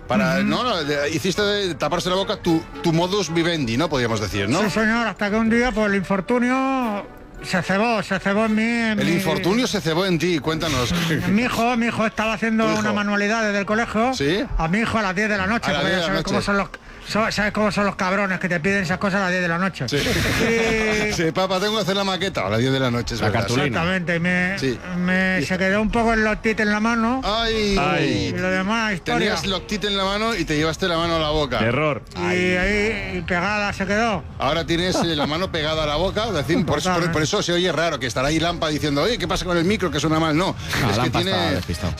Para, hiciste taparse la boca tu modus vivendi, ¿no? Podríamos decir, ¿no? Sí, señor, hasta que un día, por el infortunio, se cebó en mí. El infortunio se cebó en ti, cuéntanos. Mi hijo estaba haciendo una manualidad desde el colegio. ¿Sí? A mi hijo a las 10 de la noche, porque ya sabes cómo son los... ¿Sabes cómo son los cabrones que te piden esas cosas a las 10 de la noche? Sí. Sí, papá, tengo que hacer la maqueta a las 10 de la noche. La cartulina. Exactamente. Se quedó un poco el Loctit en la mano. ¡Ay! Y lo demás, historia. Tenías Loctit en la mano y te llevaste la mano a la boca. Error. Y ahí pegada se quedó. Ahora tienes la mano pegada a la boca. Decir, por eso se oye raro, que estará ahí Lampa diciendo, oye, ¿qué pasa con el micro? Que suena mal. No, es que tiene...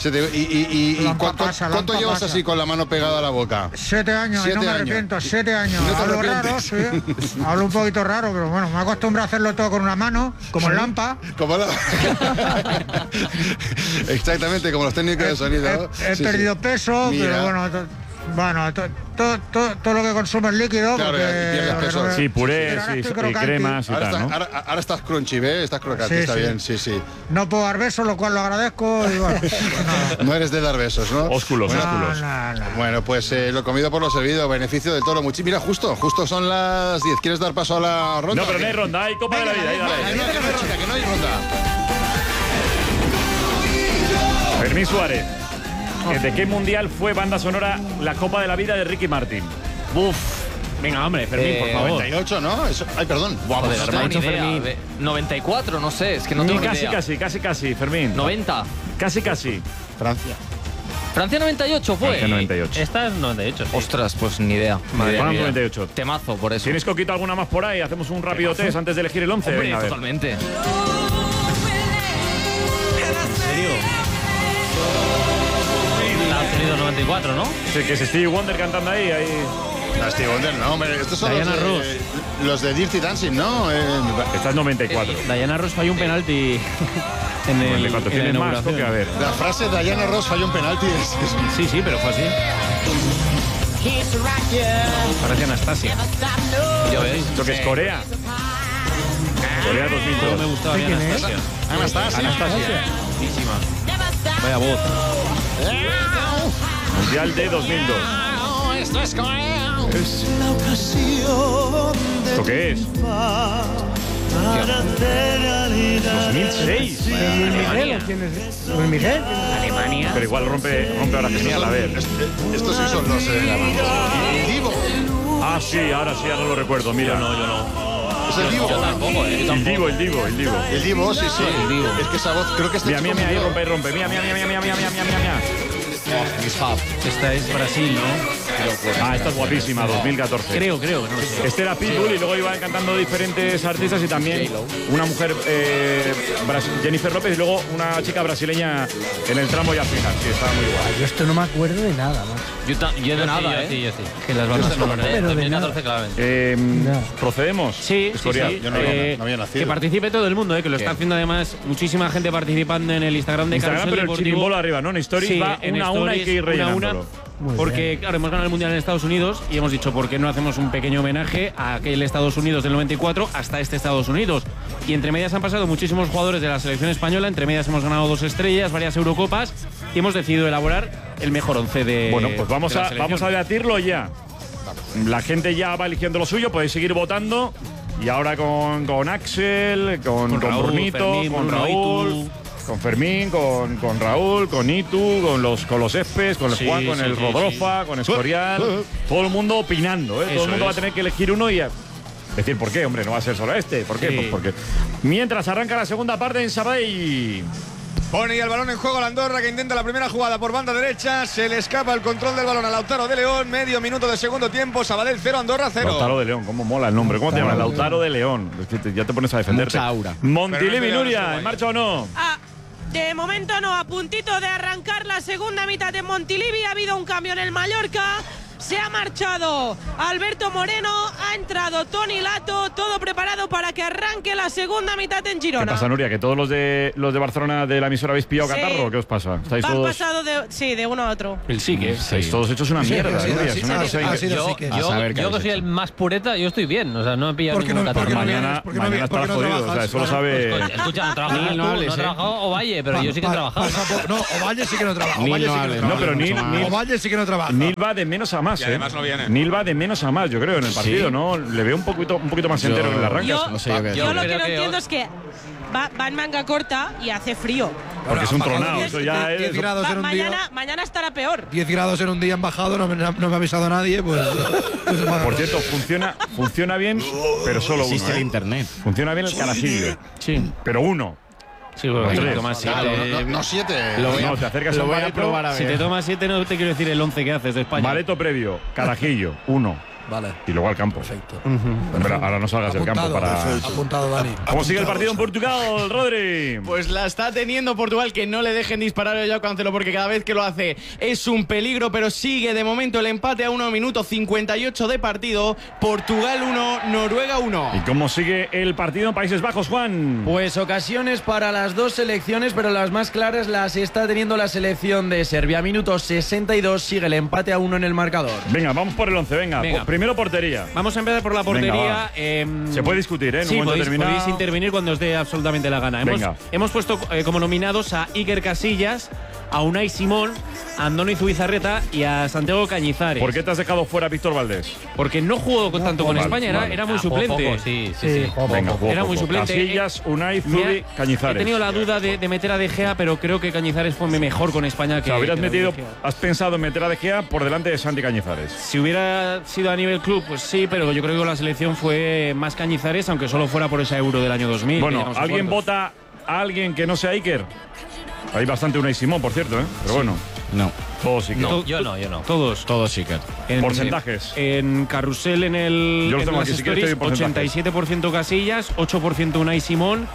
¿Cuánto llevas así con la mano pegada a la boca? 7 años, no me arrepiento. 7 años. ¿No te Hablo arrepientes? raro, sí. Hablo un poquito raro, pero bueno, me acostumbro a hacerlo todo con una mano, como el Lampa. Como la... Exactamente, como los técnicos de sonido. He perdido peso, Mira. pero bueno, todo lo que consume es líquido. Claro, porque, y pierdes peso. Sí, purés y cremas y Ahora, tal, ¿no? ahora estás crunchy, ¿ves? Estás crocante, está bien, sí. No puedo dar besos, lo cual lo agradezco. Y bueno, No eres de dar besos, ¿no? Ósculos. No. Bueno, pues lo comido por lo servido, beneficio del toro. Mira, justo son las 10. ¿Quieres dar paso a la ronda? No, pero no hay ronda, hay Copa de la Vida. Ahí, dale. Que no hay ronda. Fermín Suárez. ¿De qué mundial fue banda sonora la Copa de la Vida de Ricky Martin? Uf. Venga, hombre, Fermín, por favor. 98, ¿no? Ay, perdón. Joder, No me ha tengo dicho ni idea. Fermín. 94, no sé, es que no tengo ni idea. Casi, Fermín. 90. Casi. Francia. Francia 98 fue. Francia 98. Esta es 98. Sí. Ostras, pues ni idea. Francia Ni idea. 98. Temazo, por eso. ¿Tienes, Coquito, alguna más por ahí? Hacemos un rápido test antes de elegir el 11. Hombre, Venga, a ver. totalmente. ¿En serio? Estados Unidos 94, ¿no? Sí, que es Stevie Wonder cantando ahí. Stevie Wonder, no, hombre. Estos son Diana los de Dirty Dancing, ¿no? Esta es 94. Diana Ross falló un penalti en el 94. en la ¿Tienes más? inauguración. Toque, a ver. La frase de Diana Ross falló un penalti. Sí, pero fue así. Parece Anastasia. Ya ves. Esto que es Corea. Corea 2002. Todo me gustaba bien Anastasia. Anastasia. Vaya voz. Mundial de 2002. Esto es Corea. ¿Esto qué es? 2006. ¿Luis Miguel? Alemania. Pero igual rompe ahora genial, a ver. Estos sí son los... el Divo. Ah, sí, ahora no lo recuerdo. Mira, Yo no. Es el Divo. Yo tampoco, El Divo. El Divo, sí. el Divo. Es que esa voz, creo que está Mira, ahí rompe. Mira. Esta es Brasil, ¿no? Ah, esta es guapísima, 2014. Creo, no sé. Este era Pitbull y luego iban cantando diferentes artistas y también una mujer, Jennifer López, y luego una chica brasileña en el tramo ya final. Sí, estaba muy guay. Yo esto no me acuerdo de nada, macho. Yo de nada, Yo sí. Que las bandas sonoras. Pero de 2014 claramente. ¿Procedemos? Sí. Escorial. Yo no había nacido. Que participe todo el mundo, que lo está haciendo además muchísima gente participando en el Instagram de Instagram, Carrusel pero el Deportivo. chirimbolo arriba, ¿no? En Stories Sí, va en una a una, hay que ir Stories, una a una. rellenándolo. Porque, claro, hemos ganado el Mundial en Estados Unidos y hemos dicho, ¿por qué no hacemos un pequeño homenaje a aquel Estados Unidos del 94 hasta este Estados Unidos? Y entre medias han pasado muchísimos jugadores de la selección española, entre medias hemos ganado 2 estrellas, varias Eurocopas y hemos decidido elaborar el mejor 11 de Bueno, pues vamos de la a selección. debatirlo ya. La gente ya va eligiendo lo suyo, podéis seguir votando. Y ahora con Axel, con Raúl, Brunito, Fermín, con Bruno, Raúl, Itu. con Fermín, con Raúl, con Itu, con los Espes, con el Sí, Juan, con el sí, Rodolfa, con Escorial. Todo el mundo opinando, ¿eh? Todo el mundo va a tener que elegir uno y decir por qué, hombre, no va a ser solo este. ¿Por qué? Sí. Pues porque mientras arranca la segunda parte en Sabadell. Pone ya el balón en juego la Andorra, que intenta la primera jugada por banda derecha. Se le escapa el control del balón a Lautaro de León. Medio minuto de segundo tiempo. Sabadell 0, Andorra 0. Lautaro de León, cómo mola el nombre. ¿Cómo te llamas? Lautaro de León. Es que ya te pones a defenderte. Mucha aura. Montilivi, Pero no te Nuria, llamas ¿en marcha o no? De momento no, a puntito de arrancar la segunda mitad de Montilivi. Ha habido un cambio en el Mallorca. se ha marchado Alberto Moreno, ha entrado Toni Lato, todo preparado para que arranque la segunda mitad en Girona. ¿Qué pasa, Nuria? ¿Que todos los de Barcelona de la emisora habéis pillado catarro? ¿Qué os pasa? ¿Estáis Han todos...? pasado de uno a otro. El Sique. Estáis todos hechos una mierda, Nuria. Es una cosa increíble. Yo que soy el más pureta, yo estoy bien. O sea, no he pillado ningún catarro. Mañana estarás jodido. O sea, eso lo sabe... Escucha, no trabajas tú, no he trabajado Ovalle, pero yo sí que he trabajado. No, Ovalle sí que no trabaja. No, pero Ovalle sí que no trabaja. Nil va de menos a más, Y además no viene. Nil va de menos a más, yo creo, en el partido, ¿no? Le veo un poquito más entero en el arranque. Yo lo que no entiendo es que va en manga corta y hace frío. Porque es un tronado, eso ya es... 10 grados en un día. Mañana estará peor. 10 grados en un día han bajado, no me ha avisado nadie, pues... Por cierto, funciona bien, pero solo uno. Existe el internet. Funciona bien el carajillo. Sí. Pero uno. Sí, bueno, Tres. si te tomas 7. No 7. No, te acercas a un bareto. Si te tomas 7, no te quiero decir el 11 que haces de España. Bareto previo, carajillo, 1. Vale. Y luego al campo. Perfecto. Pero ahora no salgas del campo para... Apuntado, Dani. ¿Cómo sigue el partido en Portugal, Rodri? Pues la está teniendo Portugal, que no le dejen disparar a Joao Cancelo porque cada vez que lo hace es un peligro, pero sigue de momento el empate a 1 minuto 58 de partido. Portugal 1, Noruega 1. ¿Y cómo sigue el partido en Países Bajos, Juan? Pues ocasiones para las dos selecciones, pero las más claras las está teniendo la selección de Serbia. Minuto 62, sigue el empate a 1 en el marcador. Venga, vamos por el 11, venga. Primero portería. Vamos a empezar por la portería. Se puede discutir, ¿eh? En sí, un momento determinado. podéis intervenir cuando os dé absolutamente la gana. Hemos puesto como nominados a Iker Casillas, a Unai Simón, a Andoni Zubizarreta y a Santiago Cañizares. ¿Por qué te has dejado fuera a Víctor Valdés? Porque no jugó tanto con España, era muy suplente. Sí. Venga, Era muy suplente. Casillas, Unai, Zubi, Cañizares. He tenido la duda de meter a De Gea, pero creo que Cañizares fue mejor con España que... O sea, has pensado en meter a De Gea por delante de Santi Cañizares. Si hubiera sido a nivel club, pues sí, pero yo creo que con la selección fue más Cañizares, aunque solo fuera por ese Euro del año 2000. Bueno, ¿alguien vota a alguien que no sea Iker? Hay bastante Unai Simón, por cierto, ¿eh? Pero bueno. No. Todos Iker. No, yo no. Todos. Todos Iker. Porcentajes. En Carrusel, en el... Yo los tengo en aquí, las si quieres te doy stories, 87% Casillas, 8% Unai Simón,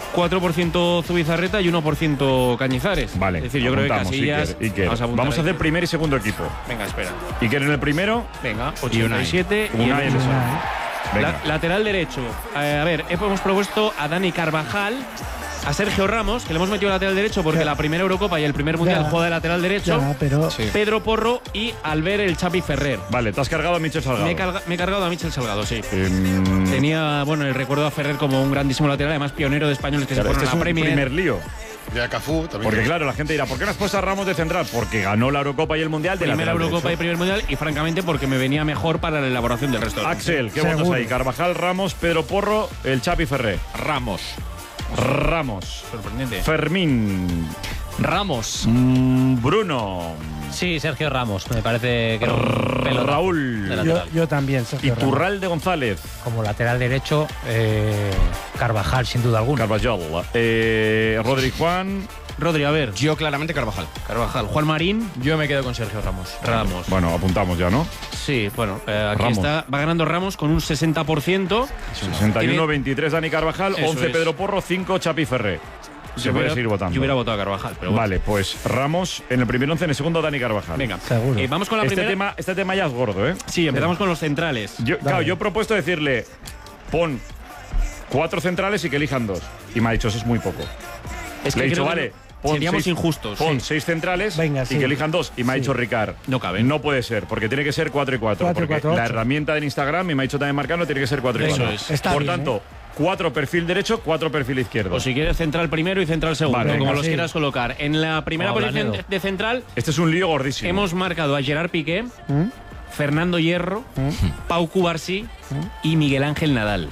4% Zubizarreta y 1% Cañizares. Vale. Es decir, yo creo que Casillas... Iker. Vamos a hacer primer y segundo equipo. Venga, espera. Iker en el primero. Venga, 87 y Unai en el segundo. Lateral derecho. A ver, hemos propuesto a Dani Carvajal, a Sergio Ramos, que le hemos metido lateral derecho porque la primera Eurocopa y el primer Mundial juega de lateral derecho. Pedro Porro y Albert el Chapi Ferrer. Vale, te has cargado a Michel Salgado. Me he cargado a Michel Salgado, sí. Tenía, el recuerdo a Ferrer como un grandísimo lateral, además pionero de españoles que se fueron a la Premier. Este es un primer lío. De Cafú también. Porque claro, la gente dirá, ¿por qué no has puesto a Ramos de central? Porque ganó la Eurocopa y el Mundial de primera lateral Eurocopa derecho. y primer Mundial, y francamente porque me venía mejor para la elaboración del resto. Axel, ¿qué votos hay? Carvajal, Ramos, Pedro Porro, el Chapi Ferrer. Ramos. Sorprendente. Fermín. Ramos. Bruno. Sí, Sergio Ramos. Me parece que era un pelo. Raúl. Yo también, Sergio Ramos. Iturralde González. Como lateral derecho, Carvajal, sin duda alguna. Carvajal. Rodri Juan. Rodri, a ver. Yo claramente Carvajal. Juan Marín. Yo me quedo con Sergio Ramos. Bueno, apuntamos ya, ¿no? Sí, bueno, aquí Ramos. va ganando Ramos con un 60%. 61-23 Dani Carvajal, Eso 11 es. Pedro Porro, 5 Chapi Ferré. Se puede seguir votando. Yo hubiera votado a Carvajal, pero bueno. Vale, pues Ramos en el primer 11, en el segundo Dani Carvajal. Venga, Seguro. vamos con la primera. Este tema ya es gordo, ¿eh? Sí, empezamos con los centrales. Yo he propuesto decirle, pon 4 centrales y que elijan 2. Y me ha dicho, eso es muy poco. Es Le he que dicho, creo que vale, pon seríamos 6, injustos. Pon sí. 6 centrales Venga, y sí. que elijan 2. Y me ha dicho Ricard, No caben. no puede ser, porque tiene que ser 4 y 4. 4 y Porque 4, la 8. herramienta del Instagram, y me ha dicho también Marcano, tiene que ser 4 y Eso 4. es. Está Por bien, tanto, 4 perfil derecho, 4 perfil izquierdo. O si quieres central primero y central segundo, Vale, como venga, los sí. quieras colocar. En la primera Como posición Blanedo. de central Este es un lío gordísimo. hemos marcado a Gerard Piqué, Fernando Hierro, Pau Cubarsí y Miguel Ángel Nadal.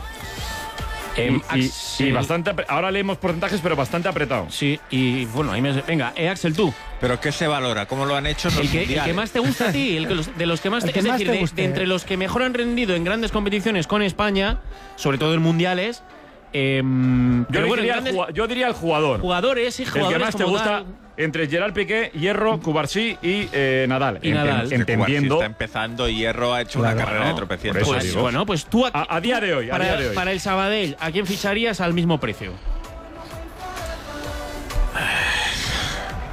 Y bastante. Ahora leemos porcentajes, pero bastante apretado. Sí, y bueno, ahí me... Venga, Axel, tú. ¿Pero qué se valora? ¿Cómo lo han hecho en los El que mundiales? más te gusta a ti, de los que más El que es más decir, te guste. de entre los que mejor han rendido en grandes competiciones con España, sobre todo en mundiales. Yo diría el jugador. Jugadores y El jugadores que más te como gusta tal. entre Gerard Piqué, Hierro, Cubarsí y Nadal. Y Nadal. Entendiendo. Está empezando y Hierro ha hecho una carrera de tropecientos. por eso Pues, digo. bueno, pues tú A día de hoy, para el Sabadell, ¿a quién ficharías al mismo precio?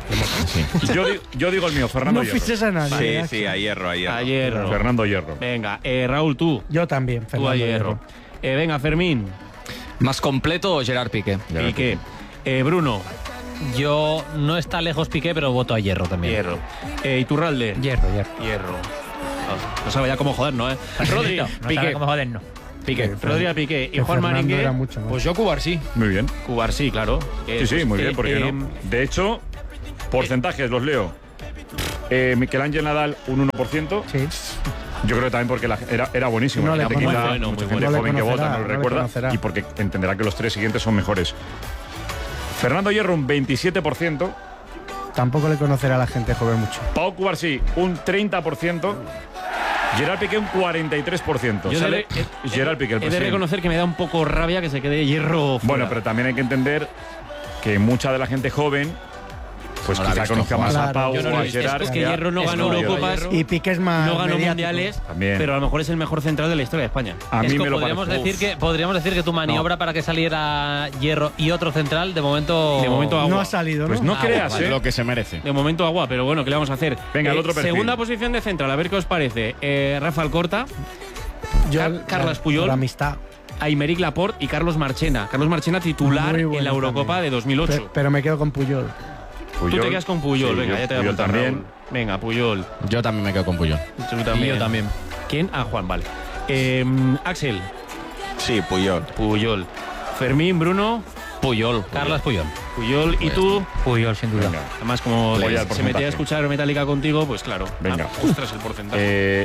Sí. Yo digo el mío, Fernando Hierro. No fiches a nadie. Sí, a Hierro. A Hierro. Fernando Hierro. Venga, Raúl, tú. Yo también, Tú Fernando a Hierro. Venga, Fermín. Más completo, Gerard Piqué. Piqué. Bruno. Yo no está lejos Piqué, pero voto a Hierro también. Hierro. Iturralde. Hierro. Hierro. No sabe ya cómo joder, ¿no? Rodri. No Piqué. sabe cómo joder, no. Piqué. Rodri a Piqué. Y Que Juan Fernando Maringue. era mucho más. Pues yo Cubarsí. Muy bien. Cubarsí, claro. Sí, muy bien, ¿por qué no? De hecho, porcentajes los leo. Miquel Ángel Nadal, un 1%. Sí. Yo creo que también porque era buenísimo. No La le gente conoce. quizá, Bueno, mucha muy gente bueno. joven que No le vota no lo conocerá, no le recuerda conocerá. y porque entenderá que los tres siguientes son mejores. Fernando Hierro, un 27%. Tampoco le conocerá a la gente joven mucho. Pau Cubarsí, un 30%. Gerard Piqué, un 43%. Yo Sale Gerard Piqué, el he de presidente. reconocer que me da un poco rabia que se quede Hierro fuera. Bueno, pero también hay que entender que mucha de la gente joven pues No la ha quizá visto conozca más jugar. a Pau Yo no lo o he a visto. Gerard. Es que Hierro no ganó Hierro. Eurocopas. Y Piqué es más No ganó mediático. mundiales, También. pero a lo mejor es el mejor central de la historia de España. A mí Es que me lo podríamos parece. decir que tu maniobra para que saliera Hierro y otro central, de momento. De momento agua. No ha salido, ¿no? Pues no creas, Vale, lo que se merece. De momento agua, pero bueno, ¿qué le vamos a hacer? Venga, el otro perfil. Segunda posición de central, a ver qué os parece. Rafa Alcorta, Carles Puyol, Por amistad. Aymeric Laporte y Carlos Marchena. Carlos Marchena titular Muy en bueno la Eurocopa también. de 2008. Pero me quedo con Puyol. Tú te quedas con Puyol, Sí, venga, ya te voy a Puyol apuntar, también. Raúl. Venga, Puyol. Yo también me quedo con Puyol. Tú también. Y yo también. ¿Quién? Ah, Juan, vale. Axel. Sí, Puyol. Puyol. Fermín, Bruno. Puyol. Carles Puyol. Puyol. ¿Y tú? Puyol, sin duda. Venga. Además, como Voy al se porcentaje. metía a escuchar Metallica contigo, pues claro. Venga. Ostras, el porcentaje.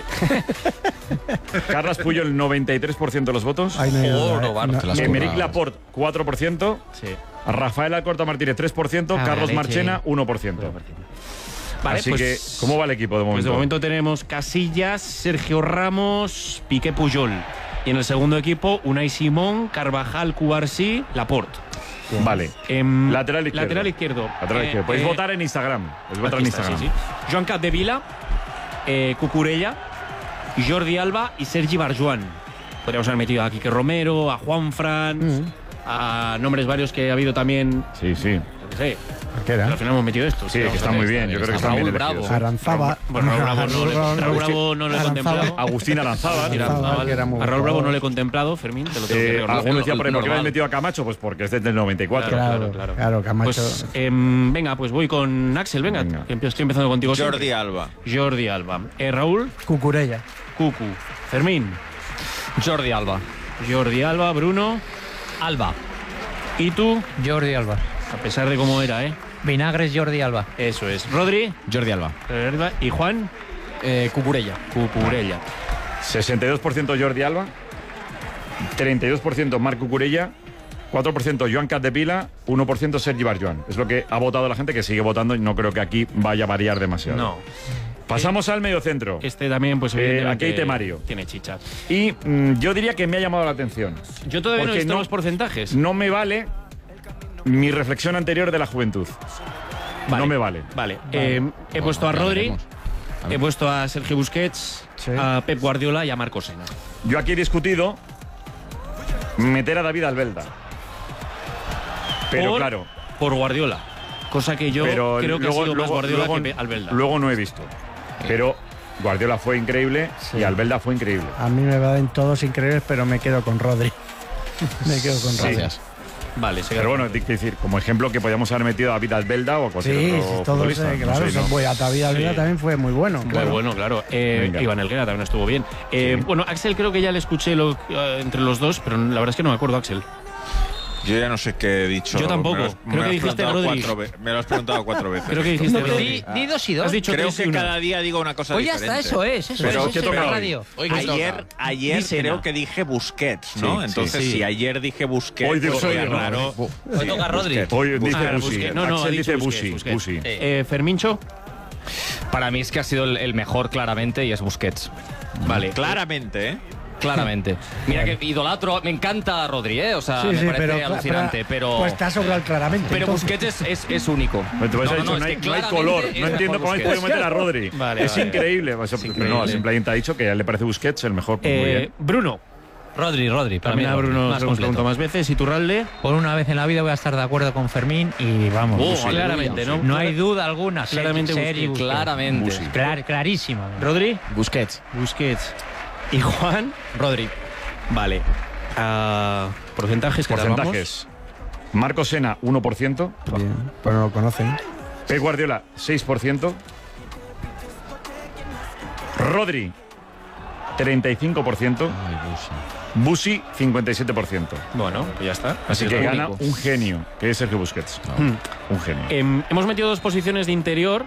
Carles Puyol, 93% de los votos. Ay, no hay duda, Bart, te las Aymeric curras. Laporte, 4%. Sí. Rafael Alcorta Martínez, 3%. Ah, Carlos leche. Marchena, 1%. Vale, Así pues, que, ¿cómo va el equipo de momento? Pues de momento tenemos Casillas, Sergio Ramos, Piqué, Puyol. Y en el segundo equipo, Unai Simón, Carvajal, Cubarsí, Laporte. Vale. Lateral izquierdo. Lateral izquierdo. Lateral izquierdo. Podéis votar en Instagram. Podéis votar en Aquí está, Instagram. sí, sí. Joan Capdevila, Cucurella, Jordi Alba y Sergi Barjuan. Podríamos haber metido a Quique Romero, a Juan Fran, a nombres varios que ha habido también. Sí, sí. Yo qué sé. ¿Qué era? Pero al final hemos metido esto. Sí, que está muy bien. Yo creo que están bien elegidos. Aranzábal. Bueno, Raúl Bravo no lo he Aranzábal. contemplado. Agustín Aranzábal. Aranzábal, que era muy A Raúl bueno. Bravo no le he contemplado, Fermín, te lo tengo que reconocer. Alguno decía por ahí, ¿por qué le normal. has metido a Camacho? Pues porque es desde el 94. Claro, Camacho. Pues venga, pues voy con Axel, venga. Que estoy empezando contigo. Jordi siempre. Alba. Jordi Alba. Raúl, Cucurella. Cucu. Fermín, Jordi Alba. Jordi Alba, Bruno. Alba. ¿Y tú? Jordi Alba. A pesar de cómo era, ¿eh? Vinagres Jordi Alba. Eso es. Rodri. Jordi Alba. ¿Y Juan? Cucurella. Cucurella. 62% Jordi Alba, 32% Marc Cucurella, 4% Joan Capdevila, 1% Sergi Barjuan. Es lo que ha votado la gente, que sigue votando y no creo que aquí vaya a variar demasiado. No. Pasamos al mediocentro. Este también, pues evidentemente, aquí hay temario. tiene chicha. Y yo diría que me ha llamado la atención. Yo todavía no he Porque visto los porcentajes. No me vale mi reflexión anterior de la juventud. Vale. No me vale. Vale. He puesto a ya Rodri, veremos. he puesto a Sergio Busquets, Sí. a Pep Guardiola y a Marco Sena. Yo aquí he discutido meter a David Albelda. Pero claro. Por Guardiola. Cosa que yo Pero creo que luego, ha sido más luego- Guardiola luego- que Albelda. Luego no he visto. Pero Guardiola fue increíble Sí. y Albelda fue increíble. A mí me van todos increíbles, pero me quedo con Rodri. Me quedo con Rodri. Gracias. Vale, se Pero bueno, hay que decir, como ejemplo que podíamos haber metido a David Albelda o a cualquier Sí, otro todos, futbolista. No claro. sé, ¿no? Pues a David Alvira Sí. también fue muy bueno. Muy claro. bueno, claro. Venga. Iván Helguera también estuvo bien. Bueno, Axel creo que ya le escuché entre los dos, pero la verdad es que no me acuerdo, Axel. Yo ya no sé qué he dicho. Yo tampoco. Me lo has- Creo me lo que has dijiste preguntado Rodri. me lo has preguntado 4 veces. Creo que dijiste Rodri. Di dos y dos. Has dicho Creo 3 y que 1. cada día digo una cosa Pues ya diferente. está, eso es. Eso Pero es. ¿qué eso toca es hoy? radio. Ayer Di Sena. creo que dije Busquets, ¿no? Sí, Entonces, sí. si ayer dije Busquets, Hoy digo pues sería Rodri. raro. Hoy toca Rodri. Busquets. Hoy dice Ah, Busi. Busquets. No, ha Axel dicho dice Busquets, Busi. Busquets. Busi. Fermincho. Para mí es que ha sido el mejor claramente y es Busquets. Vale. Claramente, ¿eh? Claramente. Mira que idolatro, me encanta Rodri, ¿eh? O sea, Sí, me sí, parece pero, alucinante, pero... Pues está sobre el claramente. Pero entonces. Busquets es único. Pero te vas a decir, no, es hay, que no hay claramente color. es No entiendo mejor cómo habéis Busquets. podido meter a Rodri. Vale, es vale. increíble. Pero no, increíble. simplemente ha dicho que a él le parece Busquets el mejor. Pues muy bien. Bruno. Rodri. Para También mí, a Bruno más se lo hemos completo. preguntado más veces. ¿Y Turralde? Por una vez en la vida voy a estar de acuerdo con Fermín y vamos. Claramente, ¿no? No hay duda alguna. Claramente Sergi Busquets. Claramente. Clarísima. ¿Rodri? Busquets. ¿Y Juan? Rodri. Vale. ¿Porcentajes? ¿Qué tal vamos? Porcentajes. Marco Sena, 1%. Bien, pues no lo conocen. Pep Guardiola, 6%. Rodri, 35%. Busi, 57%. Bueno, pues ya está. Así que es lo gana único. un genio, que es Sergio Busquets. Un genio. Hemos metido 2 posiciones de interior.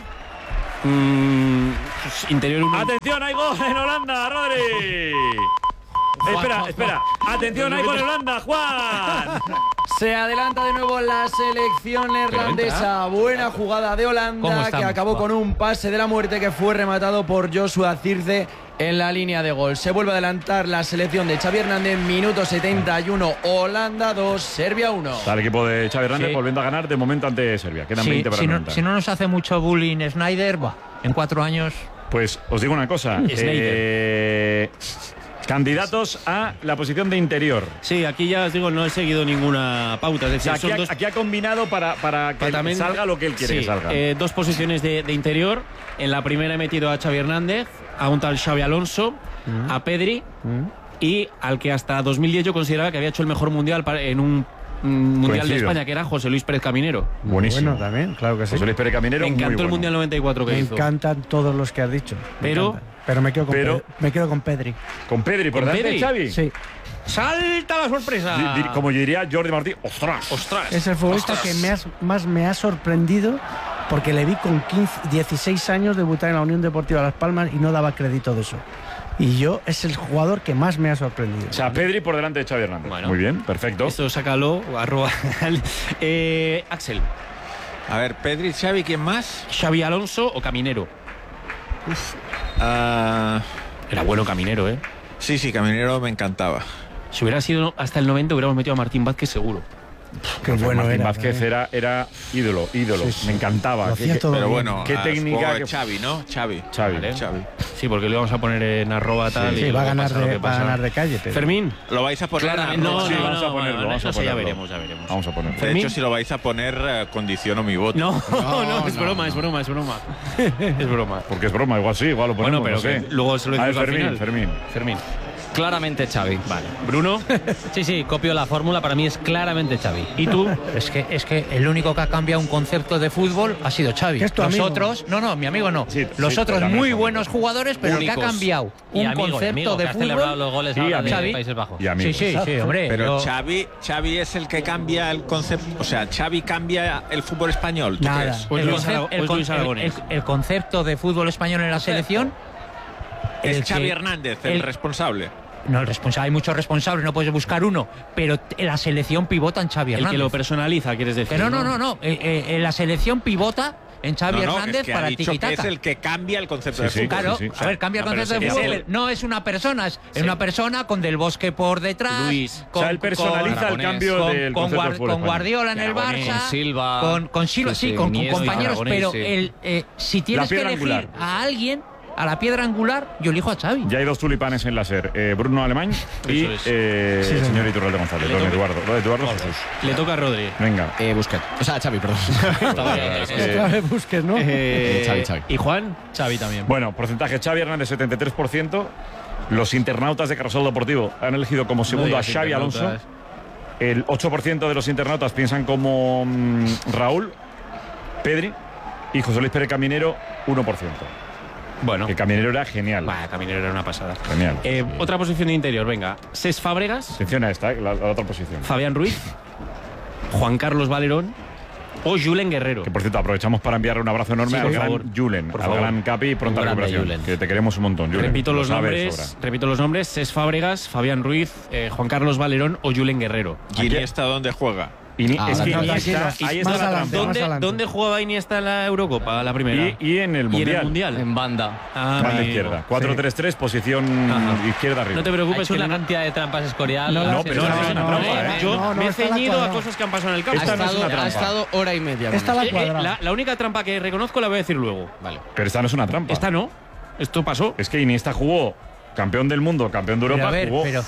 Interior. ¡Atención! ¡Hay gol en Holanda, Rodri! Espera. ¡Atención! ¡Hay gol en Holanda, Juan! Se adelanta de nuevo la selección neerlandesa. Buena jugada de Holanda que acabó con un pase de la muerte que fue rematado por Joshua Zirkzee en la línea de gol. Se vuelve a adelantar la selección de Xavi Hernández. Minuto 71. Holanda 2, Serbia 1. Está el equipo de Xavi Hernández volviendo a ganar de momento ante Serbia. Quedan 20 para el si no nos hace mucho bullying Snyder, en 4 años. Pues os digo una cosa. Candidatos a la posición de interior. Sí, aquí ya os digo, no he seguido ninguna pauta. Es decir, O sea, aquí ha combinado para que salga lo que él quiere que salga. 2 posiciones de interior. En la primera he metido a Xavi Hernández, a un tal Xabi Alonso, a Pedri y al que hasta 2010 yo consideraba que había hecho el mejor mundial en un mundial de España, que era José Luis Pérez Caminero. Buenísimo. Bueno, también, claro que sí. José Luis Pérez Caminero. Me encantó el mundial 94 que hizo. Me encantan todos los que has dicho. Pero me quedo con Pedri. ¿Con Pedri por delante de Xavi? Sí. ¡Salta la sorpresa! Como yo diría Jordi Martí, ¡ostras! Es el futbolista que más me ha sorprendido porque le vi con 16 años debutar en la Unión Deportiva Las Palmas y no daba crédito de eso. Y es el jugador que más me ha sorprendido. O sea, Pedri por delante de Xavi Hernández. Muy bien, perfecto. Esto sácalo, Axel. A ver, Pedri, Xavi, ¿quién más? Xabi Alonso o Caminero. Era bueno Caminero, ¿eh? Sí, Caminero me encantaba. Si hubiera sido hasta el 90 hubiéramos metido a Martín Vázquez seguro. Qué bueno Martín era. Vázquez era ídolo. Sí. Me encantaba. Pero bueno, qué técnica. Xavi, ¿no? Xavi. Vale. Sí, porque lo vamos a poner en arroba tal. Sí, y va a luego ganar de calle. Pero... Fermín. ¿Lo vais a poner? No, sí, vamos a ponerlo. Ya veremos. Vamos a ponerlo. De hecho, si lo vais a poner, condiciono mi voto. No, es broma. Es broma. Porque es broma, igual sí, igual lo ponemos. Bueno, pero que luego se lo decimos al final. Fermín. Claramente Xavi. Vale. ¿Bruno? Sí, copio la fórmula. Para mí es claramente Xavi. ¿Y tú? Es que el único que ha cambiado un concepto de fútbol ha sido Xavi. ¿Es tu Los amigo? otros, no, mi amigo no. Los otros también muy son buenos jugadores, pero el que ha cambiado Y un concepto de que ha celebrado fútbol. los goles Sí, ahora de Xavi. Países Bajos. Y amigos. Sí, hombre. Pero Xavi es el que cambia el concepto. O sea, Xavi cambia el fútbol español. ¿Tú Nada. crees? Pues Luis Aragonés. El concepto de fútbol español en la selección. Es Xavi Hernández el responsable. No, el responsable, hay muchos responsables, no puedes buscar uno, pero la selección pivota en Xavi Hernández. El que lo personaliza, quieres decir. Pero no. La selección pivota en Xavi Hernández es que para ha dicho que tiquitaca. es el que cambia el concepto de Sí, fútbol. Claro, sí. a ver, cambia el concepto de fútbol. No es una persona, es una persona con Del Bosque por detrás. Luis. O sea, él personaliza el cambio del concepto del fútbol con Guardiola en el Aragonés, Barça, con Silva, con Silva, sí, con Iniesta, compañeros, Aragonés, pero sí. si tienes que piedra elegir angular. a alguien, a la piedra angular, yo elijo a Xavi. Ya hay 2 tulipanes en la SER. Bruno Alemán y el señor Iturralde González. Don Eduardo Jesús. Le toca a Rodri. Venga. Busquets. O sea, Xavi, perdón. Otra vez Busquets, ¿no? Xavi. ¿Y Juan? Xavi también. Bueno, porcentaje Xavi Hernández 73%. Los internautas de Carrusel Deportivo han elegido como segundo a Xavi Alonso. El 8% de los internautas piensan como Raúl, Pedri y José Luis Pérez Caminero 1%. Bueno. Que Caminero era genial. Caminero era una pasada. Genial. Otra posición de interior, venga. Cés Fábregas, Atención a esta, la otra posición. Fabián Ruiz, Juan Carlos Valerón o Julen Guerrero. Que por cierto, aprovechamos para enviar un abrazo enorme Sí, al por gran favor. Julen, Por al favor. gran Capi, pronta Un grande recuperación. Julen. Que te queremos un montón, Julen. Repito Lo los sabes de nombres, Cés Fábregas, Fabián Ruiz, Juan Carlos Valerón o Julen Guerrero. ¿Y Iniesta dónde juega? Es que no, Iniesta, tranquilo. ahí Más está la adelante, trampa. más adelante. ¿Dónde jugaba Iniesta en la Eurocopa, la primera? Y en el Mundial. En banda. Banda amigo. izquierda. 4-3-3, posición izquierda arriba. No te Ha preocupes hecho que una cantidad de trampas Escorial. No, pero no es una trampa, ¿eh? Yo me he está la ceñido a cuadrada. cosas que han pasado en el campo. Esta no es una Ha trampa. estado hora y media. Esta la cuadrada. La única trampa que reconozco la voy a decir luego. Vale. Pero esta no es una trampa. Esta no. Esto pasó. Es que Iniesta jugó campeón del mundo, campeón de Europa, a ver, jugó. Pero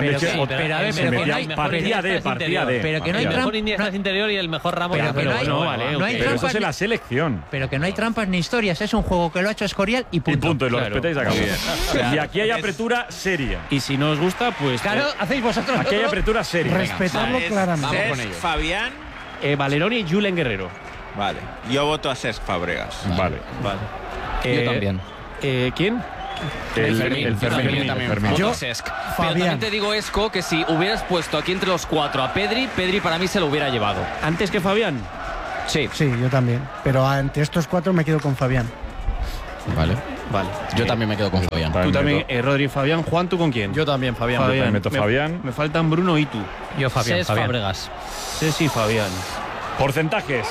que no hay el mejor Iniesta interior y el mejor Ramos. Pero eso es en la selección. Pero que no hay trampas ni historias, es un juego que lo ha hecho Escorial y punto. Y lo respetáis a cabo. Y aquí hay apertura seria. Y si no os gusta, pues. Claro, hacéis vosotros. Aquí hay apertura seria. Respetarlo claramente. Vamos con ello. Fabián. Valerón y Julen Guerrero. Vale. Yo voto a Cesc Fábregas. Vale. Yo también. ¿Quién? El Fermín también. Yo, Cesc. Pero también te digo, Esco, que si hubieras puesto aquí entre los 4 a Pedri para mí se lo hubiera llevado. ¿Antes que Fabián? Sí, yo también. Pero ante estos 4 me quedo con Fabián. Vale. Yo también me quedo con Fabián. Tú también, Rodri, Fabián. Juan, ¿tú con quién? Yo también, Fabián. Yo también meto Fabián. Me faltan Bruno y tú. Yo Fabián. Fábregas. Sí, Fabián. Porcentajes.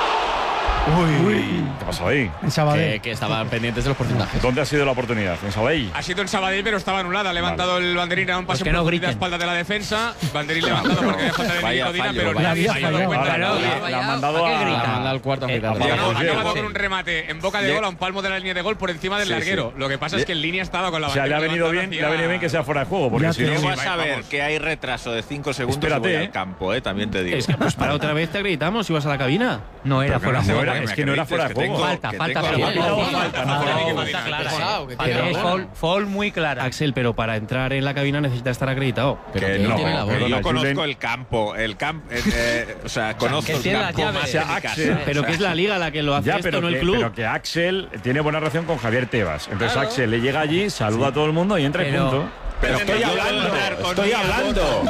Uy. ¿Qué pasó ahí? En Sabadell. Que estaban pendientes de los porcentajes. ¿Dónde ha sido la oportunidad? ¿En Sabadell? Ha sido en Sabadell, pero estaba anulada. Ha levantado el banderín a un pase que no por la griten. espalda de la defensa. Banderín levantado porque había falta de Nico Dina, pero nadie se ha dado cuenta. La ha mandado al cuarto Ha llegado con un remate en boca de gol a un palmo de la línea de gol por encima del larguero. Lo que pasa es que en línea estaba con la O sea, bandera. le ha venido bien que sea fuera de juego. Porque si no. Llego a saber que hay retraso de 5 segundos y voy al campo, también te digo. Es que pues para otra vez te acreditamos si vas a la cabina. No era fuera de juego. Es que no era fuera de juego. Falta. Foul muy clara. Axel, pero para entrar en la cabina necesita estar acreditado. Que no conozco el campo. O sea, conozco el campo más de mi casa. Pero que es la liga la que lo hace esto, no el club. Pero que Axel tiene buena relación con Javier Tebas. Entonces Axel le llega allí, saluda a todo el mundo y entra y punto. Pero estoy hablando.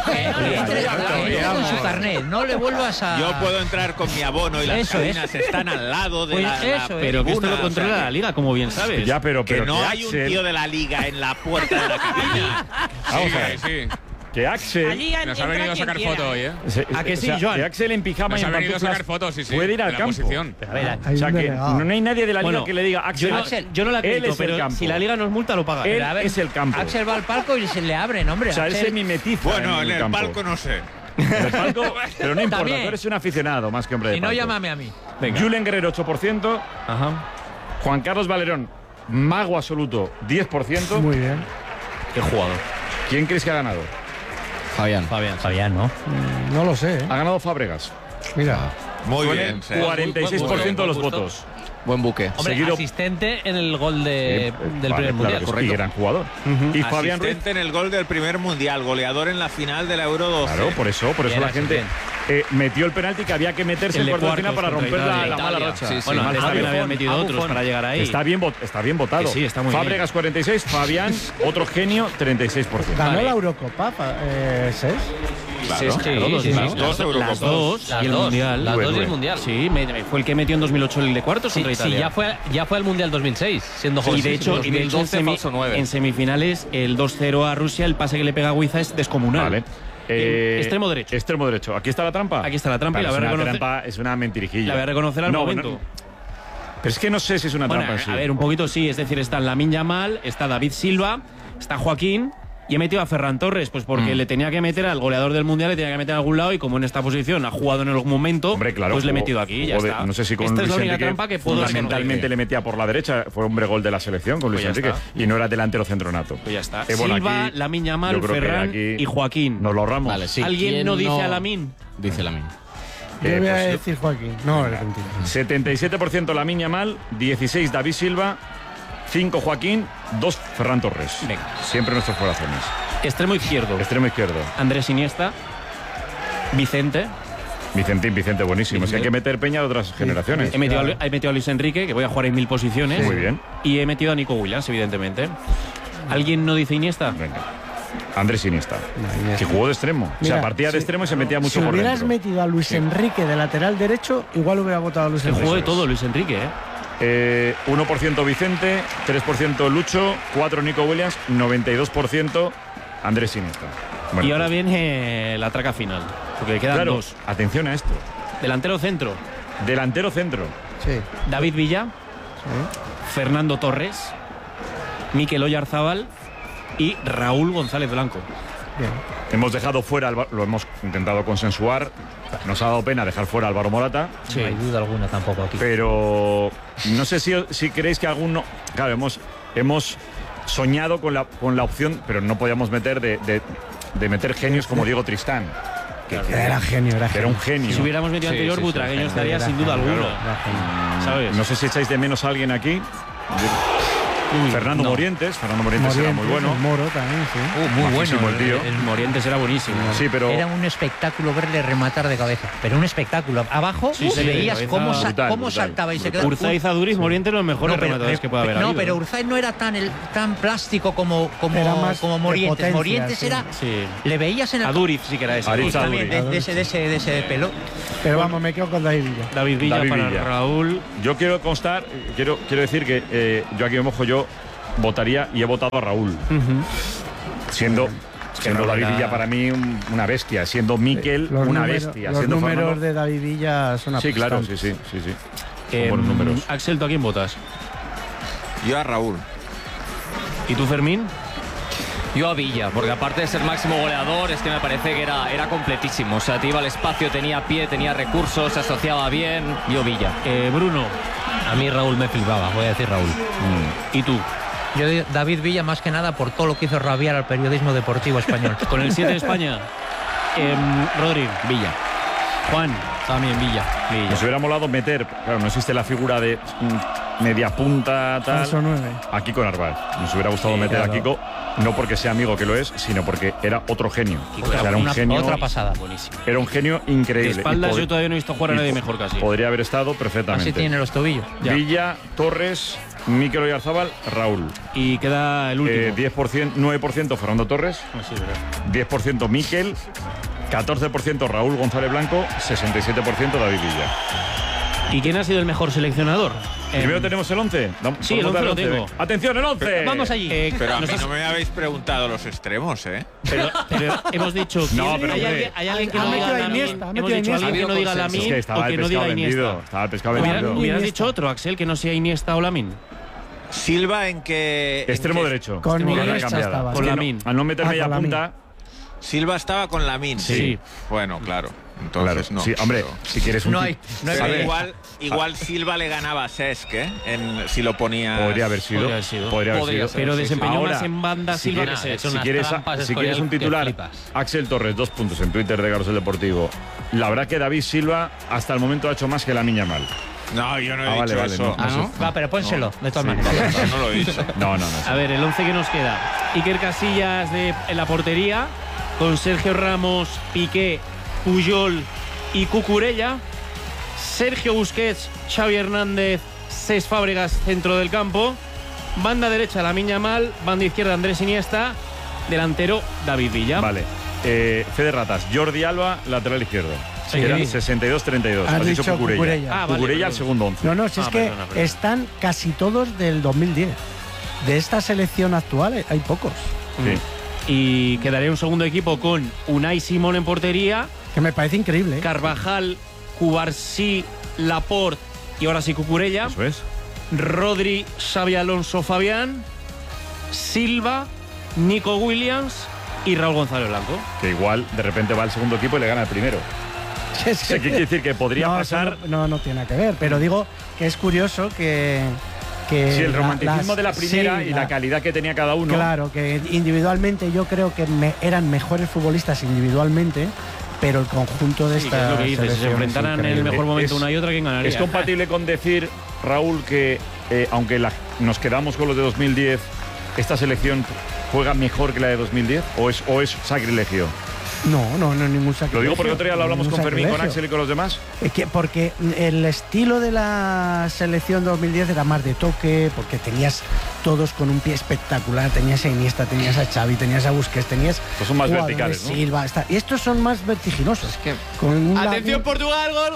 Con su carnet, no le vuelvas a. Yo puedo entrar con mi abono y las cabinas están al lado de la Pero que esto lo controla la liga, como bien sabes. Ya, pero que no hay un tío de la liga en la puerta de la cabina. Vamos a ver. Que Axel nos ha venido a sacar foto hoy, ¿A que sí, Joan? Que Axel en pijama nos y ha en venido a pantuflas sacar fotos, sí. puede ir al campo. O sea, que no hay nadie de la liga que le diga Axel. Yo no la acredito, él es el pero campo. si la liga nos multa, lo paga. Él es el campo. Axel va al palco y se le abren, hombre. O sea, él se mimetiza. Bueno, en el campo. palco no sé. En el palco, pero no importa, También. tú eres un aficionado más que hombre de Y no palco. llámame a mí. Julen Guerrero, 8%. Juan Carlos Valerón, mago absoluto, 10%. Muy bien. Qué jugador. ¿Quién crees que ha ganado? Fabián, ¿no? No lo sé. Ha ganado Fábregas. Mira. Muy bien. 46% de los votos. Buen buque. Hombre, Seguido- asistente en el gol del primer mundial, Y correcto. gran jugador. Y Fabián Ruiz. Asistente en el gol del primer mundial, goleador en la final de la Euro 12. Claro, por eso Bien, la gente metió el penalti que había que meterse en cuartos de final para romper la mala racha. Sí, Bueno, antes también habían metido Abu otros Fon. para llegar ahí. Está bien votado. Que sí, está muy Fábregas 46, Fabián, otro genio, 36%. Ganó la Eurocopa, ¿Ses? Claro. Sí. Dos Eurocopas. Las dos y el mundial. Las dos y el Rubén. mundial. Sí, fue el que metió en 2008 el de cuartos contra Sí, Italia. ya fue al mundial 2006, siendo joven. Y de hecho, en semifinales, el 2-0 a Rusia, el pase que le pega a Guiza es descomunal. Vale. Extremo derecho. Extremo derecho. ¿Aquí está la trampa? Aquí está la trampa y la voy a reconocer. Es una mentirijilla. La voy a reconocer al momento. Pero es que no sé si es una Bueno, trampa en sí. a ver, un poquito sí. Es decir, está Lamine Yamal, está David Silva, está Joaquín. Y he metido a Ferran Torres, pues porque le tenía que meter al goleador del mundial, le tenía que meter en algún lado, y como en esta posición ha jugado en algún momento, Hombre, claro, pues le he metido aquí y ya está. No sé si con Esta es Luis la única Enrique trampa que puedo fundamentalmente reconocer. le metía por la derecha. Fue hombre gol de la selección con Luis Pues ya Enrique. está. Y no era delantero centronato. Pues ya está. Bueno, Silva, aquí, Lamine Yamal, yo creo que Ferran aquí y Joaquín. Nos lo ahorramos. Vale, sí. ¿Alguien ¿Quién no dice a Lamine? Dice Lamine. Yo voy a Pues, decir Joaquín. No, Argentina. 77% Lamine Yamal, 16 David Silva, 5 Joaquín, 2 Ferran Torres. Venga. Siempre nuestros corazones. Extremo izquierdo. Extremo izquierdo. Andrés Iniesta. Vicente. Vicente, buenísimo. Es que hay que meter peña de otras generaciones. He metido a Luis Enrique, que voy a jugar en 1000 posiciones. Muy bien. Y he metido a Nico Williams, evidentemente. ¿Alguien no dice Iniesta? Venga. Andrés Iniesta. Que jugó de extremo. Mira, o sea, partía de extremo y se metía mucho Si por hubieras dentro. metido a Luis Enrique de lateral derecho, igual hubiera votado a Luis Que Enrique. jugó de todo Luis Enrique, 1% Vicente, 3% Lucho, 4% Nico Williams, 92% Andrés Iniesta. Bueno, y ahora pues, viene la traca final. Porque quedan claro, dos. atención a esto. Delantero centro. Delantero centro. Sí. David Villa. Fernando Torres. Mikel Oyarzábal. Y Raúl González Blanco. Bien. Hemos dejado fuera, lo hemos intentado consensuar. Nos ha dado pena dejar fuera a Álvaro Morata. No hay duda alguna tampoco aquí. Pero no sé si creéis que alguno. Claro, hemos soñado con la opción, pero no podíamos meter de meter genios como Diego Tristán. Era genio. Era un genio. Si hubiéramos metido anterior, Butragueño estaría sin duda alguna. ¿Sabes? No sé si echáis de menos a alguien aquí. Fernando Morientes era muy bueno. Moro también, sí. Muy bueno. El tío. El Morientes era buenísimo. Sí, pero era un espectáculo verle rematar de cabeza. Pero un espectáculo. Abajo le veías cómo saltaba y se quedaba. Urzaiz, Aduriz, Morientes los mejores rematadores que puede haber habido. No, pero Urzaiz no era tan plástico como Morientes. Morientes era... Sí. Le veías en el... Aduriz sí que era ese. También, de ese pelo. Pero vamos, me quedo con David Villa. David Villa. Raúl. Yo quiero constar, quiero decir que yo aquí me mojo, yo votaría y he votado a Raúl. Siendo David Villa para mí una bestia, siendo Mikel una bestia. Los números de David Villa son aplastantes. Sí, claro, sí. Son buenos números. Axel, ¿tú a quién votas? Yo a Raúl. ¿Y tú, Fermín? Yo a Villa, porque aparte de ser máximo goleador, es que me parece que era completísimo. O sea, te iba al espacio, tenía pie, tenía recursos, se asociaba bien. Yo Villa. Bruno. A mí Raúl me flipaba, voy a decir Raúl. ¿Y tú? Yo David Villa más que nada por todo lo que hizo rabiar al periodismo deportivo español. Con el 7 de España. Rodri. Villa. Juan. También Villa. Nos hubiera molado meter, claro, no existe la figura de media punta, tal. Falso 9. A Kiko Narváez. Nos hubiera gustado meter a Kiko, no porque sea amigo, que lo es, sino porque era otro genio. Kiko era un genio, otra pasada. Buenísimo. Era un genio increíble. De espaldas yo todavía no he visto jugar a nadie mejor casi. Podría haber estado perfectamente. Así tiene los tobillos. Villa, Torres, Mikel Oyarzabal, Raúl. Y queda el último. 10%, 9% Fernando Torres, 10% Mikel, 14% Raúl González Blanco, 67% David Villa. ¿Y quién ha sido el mejor seleccionador? Primero tenemos el 11. Sí, el 11 lo tengo. ¡Atención, el 11! Vamos allí. Pero a mí no me habéis preguntado los extremos, ¿eh? Pero hemos dicho... No, pero ¿Hay alguien que no diga Lamine? Hemos dicho alguien que no diga Lamine o que no diga Iniesta. Estaba el pescado vendido. ¿Hubieras dicho otro, Axel, que no sea Iniesta o Lamine? Silva en que... Extremo derecho. Con Iniesta estaba. Con Lamine. Al no meter media punta... Silva estaba con Lamine. Sí. Bueno, claro. Entonces claro. no. Sí, hombre, si quieres un... No hay igual Silva le ganaba a Cesc, ¿eh? Si lo ponía... Podría haber sido. Podría haber sido. Pero desempeñó más en banda Silva que Cesc. Si quieres un titular, Axel Torres, 2 puntos en Twitter de Carrusel Deportivo. La verdad que David Silva hasta el momento ha hecho más que Lamine Yamal. No, yo no he dicho eso. ¿No? Va, pero pónselo, de todas maneras. No lo he dicho. No. A ver, el 11 que nos queda. Iker Casillas en la portería, con Sergio Ramos, Piqué, Puyol y Cucurella. Sergio Busquets, Xavi Hernández, Cesc Fábregas, centro del campo. Banda derecha, Lamine Yamal. Banda izquierda, Andrés Iniesta. Delantero, David Villa. Vale. Fede Ratas, Jordi Alba, lateral izquierdo. Era 62-32. Has dicho Cucurella. Cucurella al segundo 11. No, si es que están casi todos del 2010. De esta selección actual hay pocos. Sí. Y quedaría un segundo equipo con Unai Simón en portería. Que me parece increíble. Carvajal, Cubarsí, Laporte y ahora sí Cucurella. Eso es. Rodri, Xavi Alonso, Fabián, Silva, Nico Williams y Raúl González Blanco. Que igual de repente va al segundo equipo y le gana el primero. ¿Qué quiere decir? Que podría pasar... No tiene nada que ver, pero digo que es curioso que sí, el romanticismo de la primera y la calidad que tenía cada uno. Claro, que individualmente yo creo que eran mejores futbolistas individualmente, pero el conjunto de estas... Es lo que dices, si se enfrentaran en el mejor momento una y otra, ¿quién ganaría? ¿Es compatible con decir, Raúl, que aunque nos quedamos con los de 2010, esta selección juega mejor que la de 2010? ¿O es sacrilegio? No, ningún sacrilegio. Lo digo porque otro día lo hablamos con Fermín, con Axel y con los demás. Porque el estilo de la selección 2010 era más de toque, porque tenías todos con un pie espectacular, tenías a Iniesta, tenías a Xavi, tenías a Busquets, tenías... Estos son más verticales, ¿no? Silva, y estos son más vertiginosos. Atención, Portugal, gol.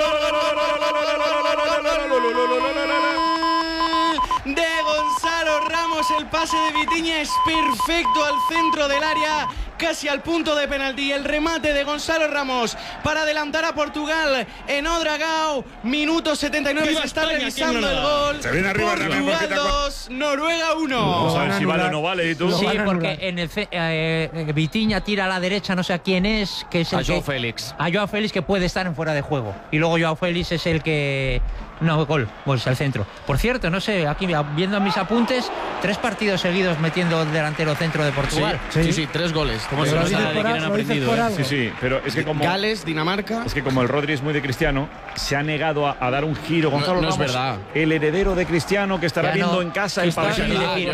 De Gonzalo Ramos, el pase de Vitinha es perfecto al centro del área, casi al punto de penalti. El remate de Gonzalo Ramos para adelantar a Portugal en Ouedraogo. Minuto 79, se está revisando el gol. Se viene arriba Portugal 2, Noruega 1. Vamos a ver si vale o no vale. ¿Y tú? Sí, porque en el Vitinha tira a la derecha, no sé a quién es, que es el Joao Félix. A Joao Félix, que puede estar en fuera de juego. Y luego Joao Félix es el que No, gol al centro. Por cierto, no sé, aquí viendo mis apuntes, 3 partidos seguidos metiendo el delantero centro de Portugal. Sí, 3 goles. ¿Cómo se nota de quién han aprendido? Sí, pero es que como Gales, Dinamarca. Es que como el Rodri es muy de Cristiano, se ha negado a dar un giro. Gonzalo Ramos, es verdad. El heredero de Cristiano que estará viendo en casa el partido.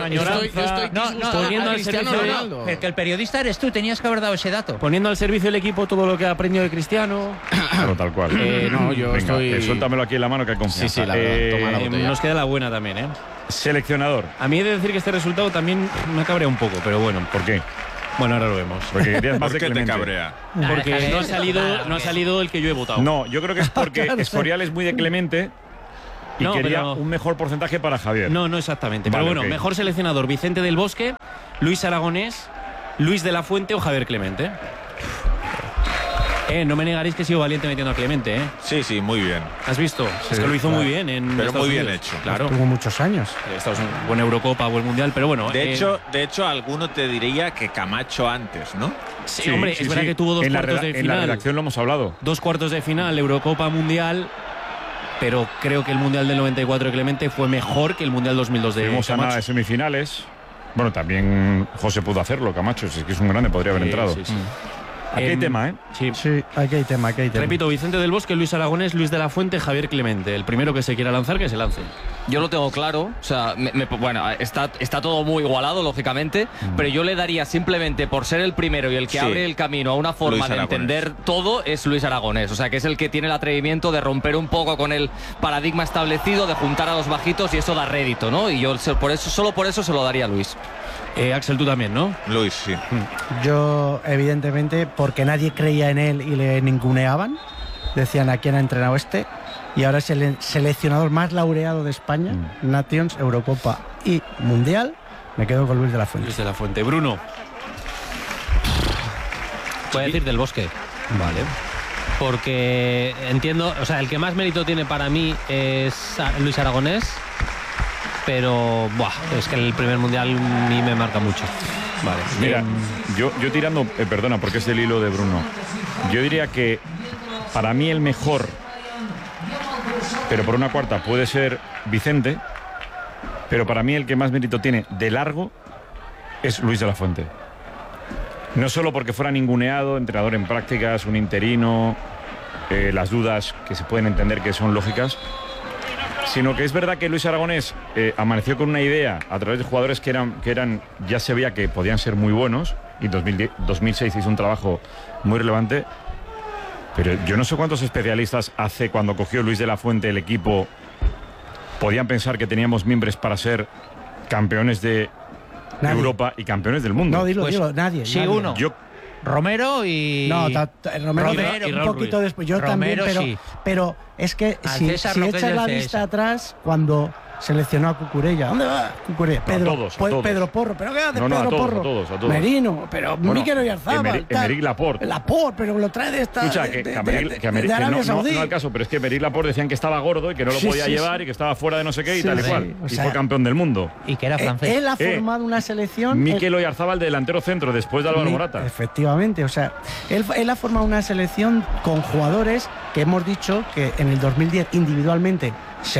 Poniendo al servicio Ronaldo. Que el periodista eres tú, tenías que haber dado ese dato. Poniendo al servicio del equipo todo lo que ha aprendido de Cristiano. Claro, tal cual. No, yo estoy. Suéltamelo aquí en la mano que hay confianza. Sí, la verdad. Toma la botella. Nos queda la buena también, ¿eh? Seleccionador. A mí he de decir que este resultado también me cabrea un poco, pero bueno. ¿Por qué? Bueno, ahora lo vemos. Porque querías más de ¿Por qué te Clemente. cabrea? Porque no ha salido el que yo he votado. No, yo creo que es porque Escorial es muy de Clemente y quería un mejor porcentaje para Javier. No exactamente. Vale, pero bueno, okay. Mejor seleccionador: Vicente del Bosque, Luis Aragonés, Luis de la Fuente o Javier Clemente. No me negaréis que he sido valiente metiendo a Clemente, ¿eh? Sí, muy bien. ¿Has visto? Es que lo hizo muy bien Pero Estados muy bien Unidos. hecho. Claro. Tuvo muchos años. Estados Unidos, buena Eurocopa, buen Mundial, pero bueno. De hecho, alguno te diría que Camacho antes, ¿no? Sí, hombre, es verdad que tuvo 2 cuartos de final. En la redacción lo hemos hablado. 2 cuartos de final, Eurocopa, Mundial. Pero creo que el Mundial del 94 de Clemente fue mejor que el Mundial 2002 de Tuvimos a nada de semifinales. Bueno, también José pudo hacerlo, Camacho. Es que es un grande, podría haber entrado. Sí. Aquí hay tema, ¿eh? Sí, aquí hay tema. Repito, Vicente del Bosque, Luis Aragonés, Luis de la Fuente, Javier Clemente. El primero que se quiera lanzar, que se lance. Yo lo tengo claro, o sea, bueno, está todo muy igualado, lógicamente, pero yo le daría simplemente por ser el primero y el que abre el camino a una forma de entender todo, es Luis Aragonés, o sea, que es el que tiene el atrevimiento de romper un poco con el paradigma establecido, de juntar a los bajitos y eso da rédito, ¿no? Y yo solo por eso se lo daría a Luis. Axel, tú también, ¿no? Luis, sí. Yo, evidentemente, porque nadie creía en él y le ninguneaban, decían a quién ha entrenado este, y ahora es el seleccionador más laureado de España, Nations, Eurocopa y Mundial. Me quedo con Luis de la Fuente. Luis de la Fuente. Bruno. Voy a decir del Bosque. Vale. Porque entiendo, o sea, el que más mérito tiene para mí es Luis Aragonés, pero es que el primer Mundial a mí me marca mucho. Vale. Mira, yo tirando, perdona, porque es el hilo de Bruno. Yo diría que para mí el mejor, pero por una cuarta, puede ser Vicente, pero para mí el que más mérito tiene de largo es Luis de la Fuente. No solo porque fuera ninguneado, entrenador en prácticas, un interino, las dudas que se pueden entender que son lógicas, sino que es verdad que Luis Aragonés amaneció con una idea a través de jugadores que eran ya se veía que podían ser muy buenos, y en 2006 hizo un trabajo muy relevante, pero yo no sé cuántos especialistas hace cuando cogió Luis de la Fuente el equipo podían pensar que teníamos miembros para ser campeones de Europa y campeones del mundo. No, dilo, nadie. Sí, nadie. uno. Romero y... No, Romero un poquito después. Yo Romero también, pero es que si echas la vista atrás, cuando seleccionó a Cucurella. ¿Dónde va Cucurella? Pedro Porro. ¿Pero qué hace Pedro Porro? A todos. Merino, pero Mikel Oyarzabal. Emerick Laporte, pero lo trae de esta... Escucha, que Arabia Saudí. No al caso, pero es que Emerick Laporte decían que estaba gordo y que no lo podía llevar y que estaba fuera de no sé qué y tal y cual. Y fue campeón del mundo. Y que era francés. Él ha formado una selección... Mikel Oyarzabal de delantero centro después de Álvaro Morata. Efectivamente, o sea, él ha formado una selección con jugadores que hemos dicho que en el 2010 individualmente,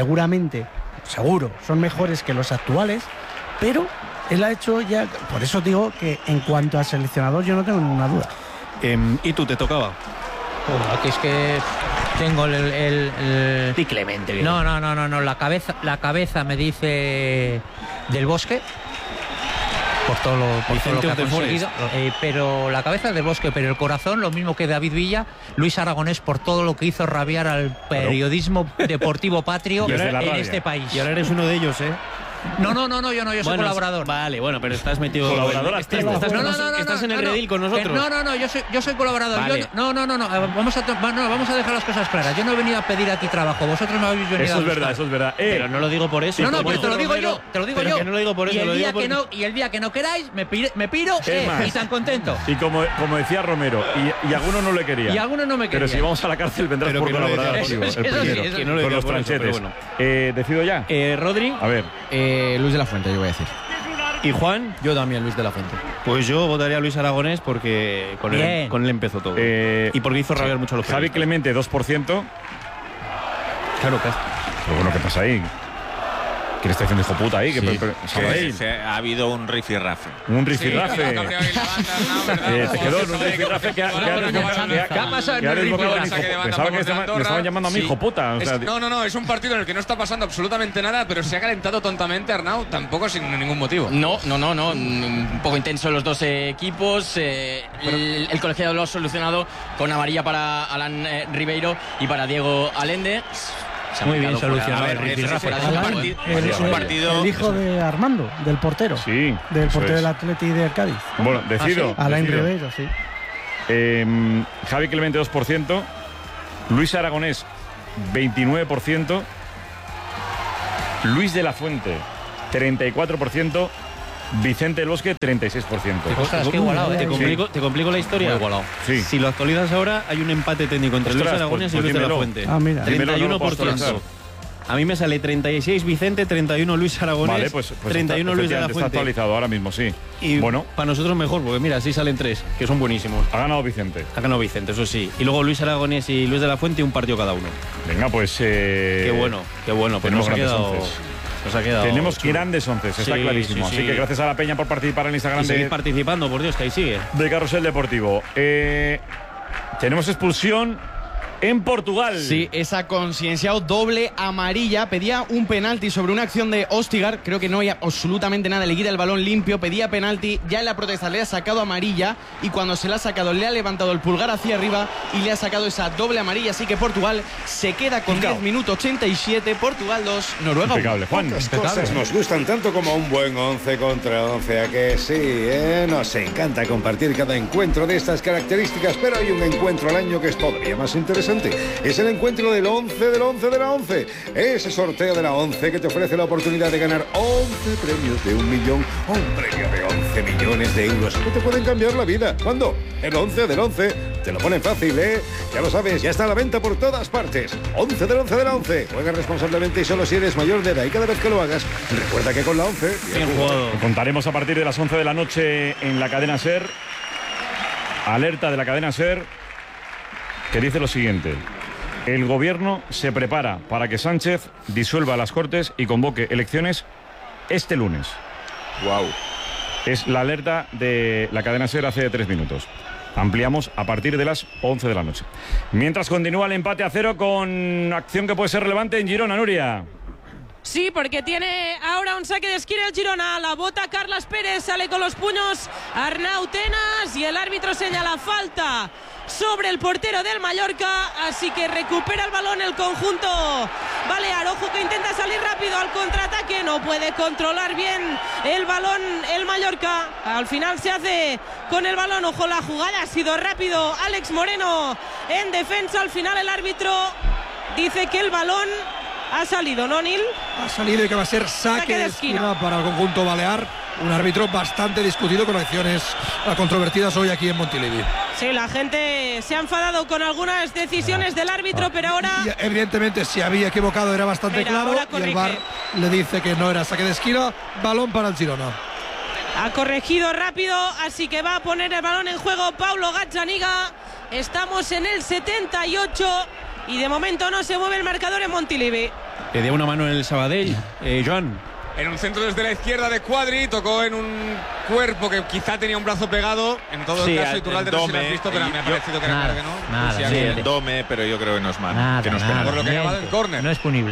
seguro, son mejores que los actuales, pero él ha hecho ya, por eso digo que en cuanto a seleccionador yo no tengo ninguna duda. ¿Y tú te tocaba? Aquí es que tengo el... Di Clemente. Bien. No, la cabeza me dice del Bosque. Por todo lo que ha conseguido, pero la cabeza del Bosque, pero el corazón, lo mismo que David Villa, Luis Aragonés, por todo lo que hizo rabiar al periodismo deportivo patrio en este país. Y ahora eres uno de ellos, ¿eh? No, yo soy colaborador. Vale, bueno, pero estás metido... ¿Colaborador? Estás en el redil con nosotros. No, yo soy colaborador. Vale. Vamos a dejar las cosas claras. Yo no he venido a pedir aquí trabajo. Vosotros me habéis venido a buscar. Eso es verdad. Pero no lo digo por eso. No, pues te lo digo yo. Que no lo digo por eso. Y el día que no queráis, me piro y tan contento. Y como decía Romero, y alguno no le quería. Y alguno no me quería. Pero si vamos a la cárcel vendrás por colaborador contigo. El primero. Con los tranchetes. ¿Decido ya? Rodri. A ver. Luis de la Fuente, yo voy a decir. ¿Y Juan? Yo también, Luis de la Fuente. Pues yo votaría a Luis Aragonés porque con él empezó todo. Y porque hizo rabiar mucho a los Javi Clemente, 2%. Claro, Pero bueno, ¿qué pasa ahí? ¿Quién está diciendo hijo puta ahí? Ha habido un rifirrafe. Un rifirrafe. Se quedó en un rifirrafe que ha pasado en el rifirrafe. Pensaba que me estaban llamando a mí hijo puta. No, es un partido en el que no está pasando absolutamente nada, pero se ha calentado tontamente Arnau, tampoco sin ningún motivo. No. Un poco intenso los dos equipos. El colegiado lo ha solucionado con amarilla para Alan Ribeiro y para Diego Allende. Muy bien solucionado el rifirrafe. Es un partido. El hijo de Armando, del portero. Sí. Del portero del Atleti de Cádiz. Bueno, decido. Alain Ribeiro, sí. Javi Clemente 2%. Luis Aragonés 29%. Luis de la Fuente 34%. Vicente del Bosque 36%. Ostras, qué igualado, ¿Te complico la historia? Muy igualado. Sí. Si lo actualizas ahora, hay un empate técnico entre Luis Aragonés y Luis de la Fuente. Ah, mira. 31%. A mí me sale 36 Vicente, 31 Luis Aragonés, vale, pues 31 Luis de la Fuente. Está actualizado ahora mismo, sí. Y bueno, para nosotros mejor, porque mira, así salen 3, que son buenísimos. Ha ganado Vicente. Ha ganado Vicente, eso sí. Y luego Luis Aragonés y Luis de la Fuente, un partido cada uno. Venga, pues... Qué bueno. Pues tenemos grandes Tenemos grandes 11, está clarísimo. Así que gracias a la peña por participar en Instagram. Y seguir participando, por Dios, que ahí sigue. De Carrusel Deportivo. Tenemos expulsión en Portugal. Sí, esa concienciado doble amarilla. Pedía un penalti sobre una acción de Ostigar. Creo que no hay absolutamente nada. Le quita el balón limpio. Pedía penalti. Ya en la protesta le ha sacado amarilla. Y cuando se la ha sacado, le ha levantado el pulgar hacia arriba. Y le ha sacado esa doble amarilla. Así que Portugal se queda con 10 minutos 87. Portugal 2, Noruega 1. Impecable, Juan. Pocas cosas nos gustan tanto como un buen 11 contra 11. ¿A que sí? Nos encanta compartir cada encuentro de estas características. Pero hay un encuentro al año que es todavía más interesante. Es el encuentro del 11 del 11 de la 11. Ese sorteo de la 11 que te ofrece la oportunidad de ganar 11 premios de 1 millón o un premio de 11 millones de euros que te pueden cambiar la vida. ¿Cuándo? El 11 del 11. Te lo ponen fácil, ¿eh? Ya lo sabes, ya está a la venta por todas partes. 11 del 11 de la 11. Juega responsablemente y solo si eres mayor de edad. Y cada vez que lo hagas, recuerda que con la 11... Bien jugado. Lo contaremos a partir de las 11 de la noche en la cadena SER. Alerta de la cadena SER, que dice lo siguiente: el gobierno se prepara para que Sánchez disuelva las Cortes y convoque elecciones este lunes. Wow. Es la alerta de la cadena SER hace 3 minutos. Ampliamos a partir de las 11 de la noche. Mientras continúa el empate a 0 con acción que puede ser relevante en Girona, Nuria. Sí, porque tiene ahora un saque de esquina el Girona. La bota Carlas Pérez, sale con los puños Arnau Tenas y el árbitro señala falta sobre el portero del Mallorca, así que recupera el balón el conjunto Balear. Ojo que intenta salir rápido al contraataque, no puede controlar bien el balón el Mallorca. Al final se hace con el balón. Ojo, la jugada ha sido rápido. Alex Moreno en defensa. Al final el árbitro dice que el balón ha salido, ¿no, Nil? Ha salido y que va a ser saque de esquina para el conjunto Balear. Un árbitro bastante discutido con acciones controvertidas hoy aquí en Montilivi. Sí, la gente se ha enfadado con algunas decisiones del árbitro, pero ahora... Y evidentemente, si había equivocado era bastante claro. Y el VAR le dice que no era saque de esquina. Balón para el Girona. Ha corregido rápido, así que va a poner el balón en juego Paulo Gazzaniga. Estamos en el 78 y de momento no se mueve el marcador en Montilivi. Le dio una mano en el Sabadell, Joan. En un centro desde la izquierda de Cuadri, tocó en un cuerpo que quizá tenía un brazo pegado. En todo el caso, Iturralde no sé si lo has visto, pero me ha parecido que era claro que no. Nada, sí, el Dome, pero yo creo que no es mano. Nada, por lo que ha acabado en córner. No es punible.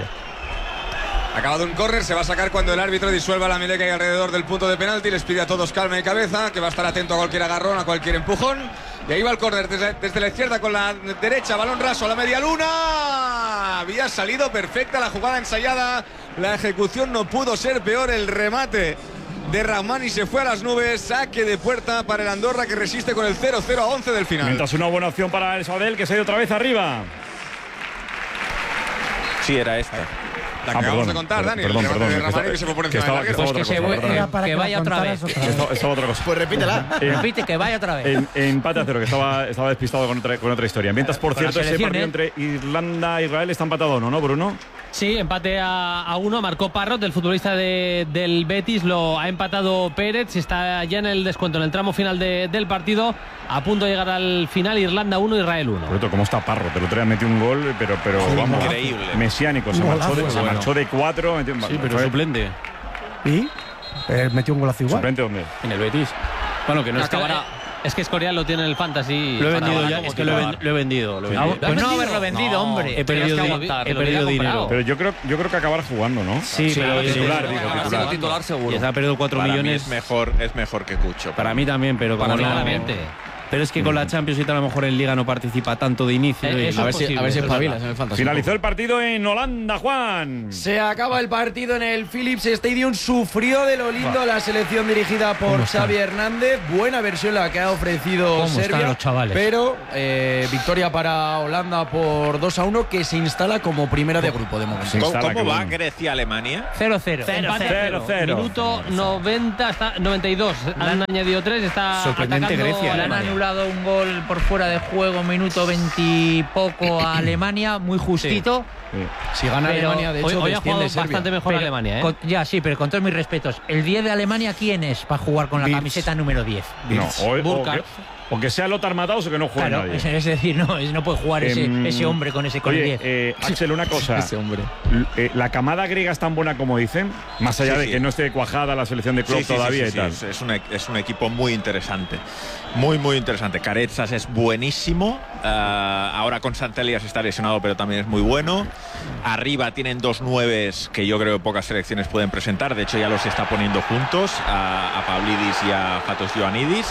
Acabado un córner, se va a sacar cuando el árbitro disuelva la melea que hay alrededor del punto de penalti. Les pide a todos calma y cabeza, que va a estar atento a cualquier agarrón, a cualquier empujón. Y ahí va el córner desde la izquierda con la derecha, balón raso a la media luna. Había salido perfecta la jugada ensayada. La ejecución no pudo ser peor, el remate de Rahmani se fue a las nubes. Saque de puerta para el Andorra, que resiste con el 0-0 a 11 del final. Mientras una buena opción para el Sabadell, que se ha ido otra vez arriba. Sí, era esta. La que acabamos de contar, Dani. Perdón, que se fue por encima que vaya otra vez. Estaba otra cosa. Pues repítela. Repite, que vaya otra vez. Empate a 0, que estaba despistado con otra historia. Mientras, por cierto, ese partido entre Irlanda e Israel está empatado, ¿no, Bruno? Sí, empate a 1, marcó Parrot, el futbolista del Betis, lo ha empatado Pérez, está ya en el descuento, en el tramo final del partido, a punto de llegar al final, Irlanda 1, Israel 1. Por ¿cómo está Parrot? El otro día metió un gol, pero vamos, increíble. Mesiánico, se marchó de 4, metió un sí, pero suplente. ¿Y? Metió un golazo igual. ¿Suplente dónde? En el Betis. Bueno, que no acabará. Es que Escorial lo tiene en el Fantasy. Lo he vendido ya, es que lo he vendido. Pues no haberlo vendido, hombre. He perdido dinero. Pero yo creo que acabará jugando, ¿no? Sí, pero titular seguro. Y se ha perdido 4 millones. Mí es mejor que Cucho. Para mí también, pero para claramente. Pero es que con la Champions y tal, a lo mejor en Liga no participa tanto de inicio. A ver si espabilas en el Fantasy. Finalizó el partido en Holanda, Juan. Se acaba el partido en el Philips Stadium. Sufrió de lo lindo la selección dirigida por Xavi Hernández. Buena versión la que ha ofrecido Serbia. Los chavales? Pero victoria para Holanda por 2-1, que se instala como primera de grupo de momento. ¿Cómo va Grecia-Alemania? 0-0. Minuto 92. Han añadido 3. Está sorprendente Grecia. Anulado un gol por fuera de juego, minuto 20 y poco a Alemania, muy justito. Sí. Si gana Alemania, de hecho, hoy ha jugado bastante mejor Alemania. Pero con todos mis respetos, ¿el 10 de Alemania quién es para jugar con la camiseta número 10? No, o que sea Lothar Matthaus o que no juegue nadie. Es decir, no puede jugar ese hombre con ese con el 10. Axel, una cosa. Ese hombre. ¿La camada griega es tan buena como dicen? Más allá de que no esté cuajada la selección de Klopp todavía y tal. Es un equipo muy interesante. Muy, muy interesante. Carezas es buenísimo. Ahora con Santelias está lesionado, pero también es muy bueno. Arriba tienen 2 9s que yo creo que pocas selecciones pueden presentar. De hecho, ya los está poniendo juntos, a Pavlidis y a Fatos Ioannidis.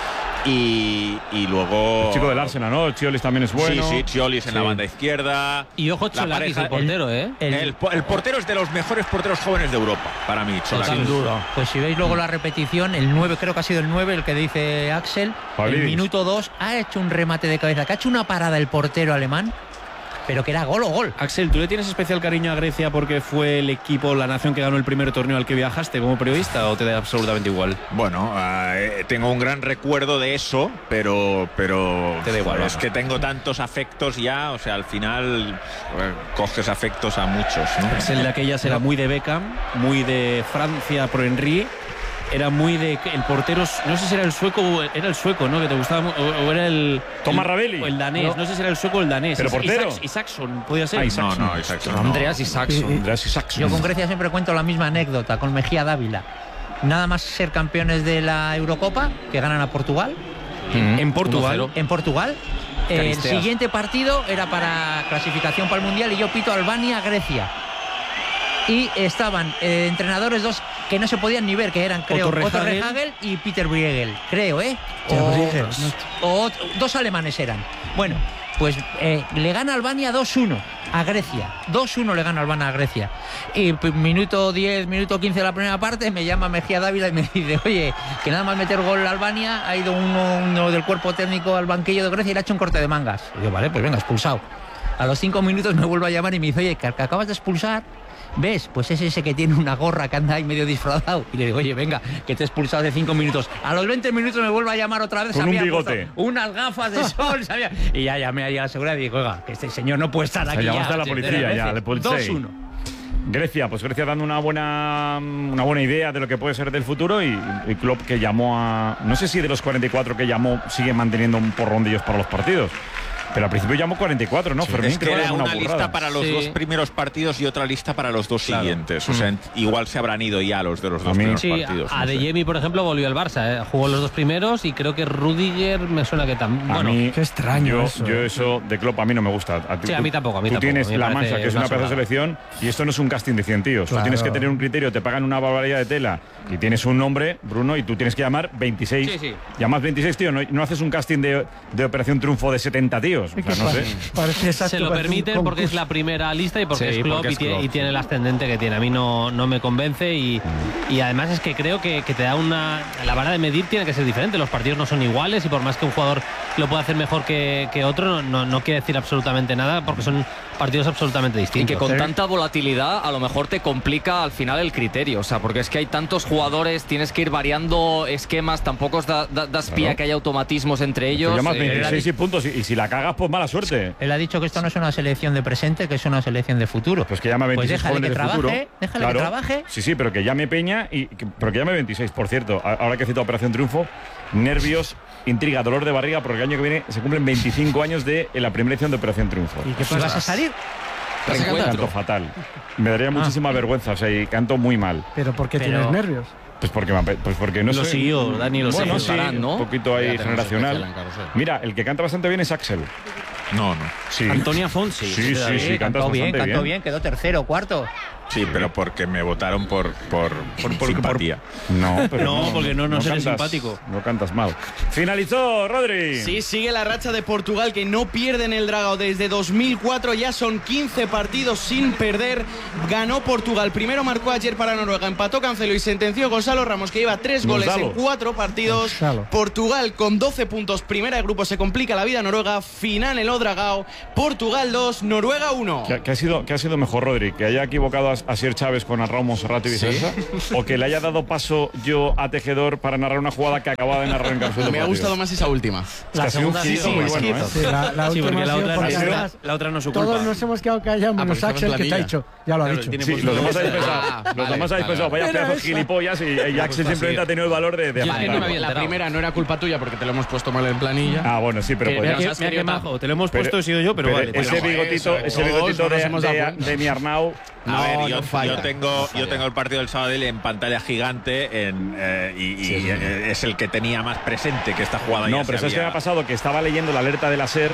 Y luego... El chico del Arsenal, ¿no? Chiolis también es bueno. Sí, Chiolis en la banda izquierda. Y ojo, Cholakis, el portero, ¿eh? El portero es de los mejores porteros jóvenes de Europa, para mí, Cholakis. Sin duda. Pues si veis luego la repetición, el 9, creo que ha sido el 9, el que dice Axel, Pavlidis. El minuto 2 ha hecho un remate de cabeza, que ha hecho una parada el portero alemán, pero que era gol o gol. Axel, ¿tú le tienes especial cariño a Grecia porque fue el equipo, la nación que ganó el primer torneo al que viajaste como periodista, o te da absolutamente igual? Bueno, tengo un gran recuerdo de eso, pero te da igual. Es que tengo tantos afectos ya, o sea, al final coges afectos a muchos, ¿no? Axel de aquellas era muy de Beckham, muy de Francia por Henry. Era muy de el portero, no sé si era el sueco, ¿no? Que te gustaba, o era el Thomas Ravelli o el danés, no sé si era el sueco o el danés. Pero portero. Isaacson, podía ser. Isaacson. Andreas Isaacson. Yo con Grecia siempre cuento la misma anécdota con Mejía Dávila. Nada más ser campeones de la Eurocopa, que ganan a Portugal. En Portugal. 1-0. En Portugal. El siguiente partido era para clasificación para el Mundial y yo pito Albania-Grecia. Y estaban entrenadores dos que no se podían ni ver, que eran, creo, Otto Rehagel y Peter Bruegel, creo, o 2 alemanes eran. Bueno, pues le gana Albania 2-1 a Grecia. 2-1 le gana Albania a Grecia. Y minuto 10, minuto 15 de la primera parte, me llama Mejía Dávila y me dice, oye, que nada más meter gol a Albania, ha ido uno del cuerpo técnico al banquillo de Grecia y le ha hecho un corte de mangas. Y yo, vale, pues venga, expulsado. A los 5 minutos me vuelve a llamar y me dice, oye, que acabas de expulsar. ¿Ves? Pues es ese que tiene una gorra que anda ahí medio disfrazado. Y le digo, oye, venga, que te he expulsado de 5 minutos. A los 20 minutos me vuelve a llamar otra vez. Con un bigote. Unas gafas de sol, ¿sabía? Y ya llamé a la seguridad y digo, oiga, que este señor no puede estar aquí. Llamaste a la policía ya, le 2-1. Grecia, pues Grecia dando una buena idea de lo que puede ser del futuro y Klopp que llamó a... No sé si de los 44 que llamó sigue manteniendo un porrón de ellos para los partidos. Pero al principio llamó 44, ¿no, sí, Fermín? Es que era una lista para los 2 primeros partidos y otra lista para los 2 siguientes. O sea, igual se habrán ido ya los de los 2 primeros partidos. A De Jemi, por ejemplo, volvió al Barça. Jugó los 2 primeros y creo que Rudiger me suena que también. Bueno, qué extraño yo eso de Klopp a mí no me gusta. A mí tampoco. Tú tienes la Mancha, que es una pedazo de selección, y esto no es un casting de 100 tíos. Claro. Tú tienes que tener un criterio, te pagan una barbaridad de tela y tienes un nombre, Bruno, y tú tienes que llamar 26. Sí. Llamas 26 tíos, no haces un casting de Operación Triunfo de 70 tíos. O sea, no sé. Se lo permiten porque es la primera lista y porque es Klopp y tiene el ascendente que tiene. A mí no me convence y además es que creo que te da la vara de medir tiene que ser diferente. Los partidos no son iguales y por más que un jugador lo pueda hacer mejor que otro, no quiere decir absolutamente nada porque son partidos absolutamente distintos. Y que con tanta volatilidad a lo mejor te complica al final el criterio, o sea, porque es que hay tantos jugadores, tienes que ir variando esquemas, tampoco das pie a que haya automatismos entre ellos. Llamas 26 puntos y si la cagas Sagas, pues mala suerte. Él ha dicho que esto no es una selección de presente, que es una selección de futuro. Pues que llame 26 jóvenes de futuro. Déjale que trabaje. Sí, pero que llame Peña pero que llame 26, por cierto. Ahora que he citado Operación Triunfo, nervios, intriga, dolor de barriga, porque el año que viene se cumplen 25 años de la primera edición de Operación Triunfo. ¿Y qué vas a salir? Canto fatal. Me daría muchísima vergüenza, o sea, y canto muy mal. ¿Pero por qué tienes nervios? Pues porque no sé. Lo siguió, Dani, lo siguió. Sí, ¿no? Un poquito ahí generacional. Mira, el que canta bastante bien es Axel. No. Sí. Antonia Fonsi. Sí, cantó bien, quedó tercero, cuarto. Sí, pero porque me votaron por simpatía. No, pero no, porque no eres cantas, simpático. No cantas mal. Finalizó, Rodri. Sí, sigue la racha de Portugal, que no pierde en el Dragao desde 2004. Ya son 15 partidos sin perder. Ganó Portugal. Primero marcó ayer para Noruega. Empató Cancelo y sentenció Gonzalo Ramos, que lleva 3 goles en 4 partidos. Portugal con 12 puntos. Primera de grupo, se complica la vida Noruega. Final en el Dragao. Portugal 2, Noruega 1. ¿Qué ha sido mejor, Rodri? ¿Que haya equivocado a Sier Chávez con Arrau Monserrat y viceversa? ¿O que le haya dado paso yo a Tejedor para narrar una jugada que acababa de narrar en Carlos? Me ha gustado más esa última. La segunda sí, muy bueno, ¿eh? Sí, la última la otra no es su culpa. Todos nos hemos quedado callados, menos Axel, que te ha dicho. Ya lo ha dicho. Sí, los demás habéis pensado, vaya pedazos gilipollas, y Axel simplemente ha tenido el valor de la primera no era culpa tuya porque te lo hemos puesto mal en planilla. Ah, bueno, sí, pero mira qué majo, te lo hemos puesto, he sido yo, pero vale. Ese bigotito de mi Arnau. A ver, yo tengo el partido del Sabadell en pantalla gigante y es el que tenía más presente que esta jugada. No, pero ¿sabes qué me ha pasado? Que estaba leyendo la alerta de la SER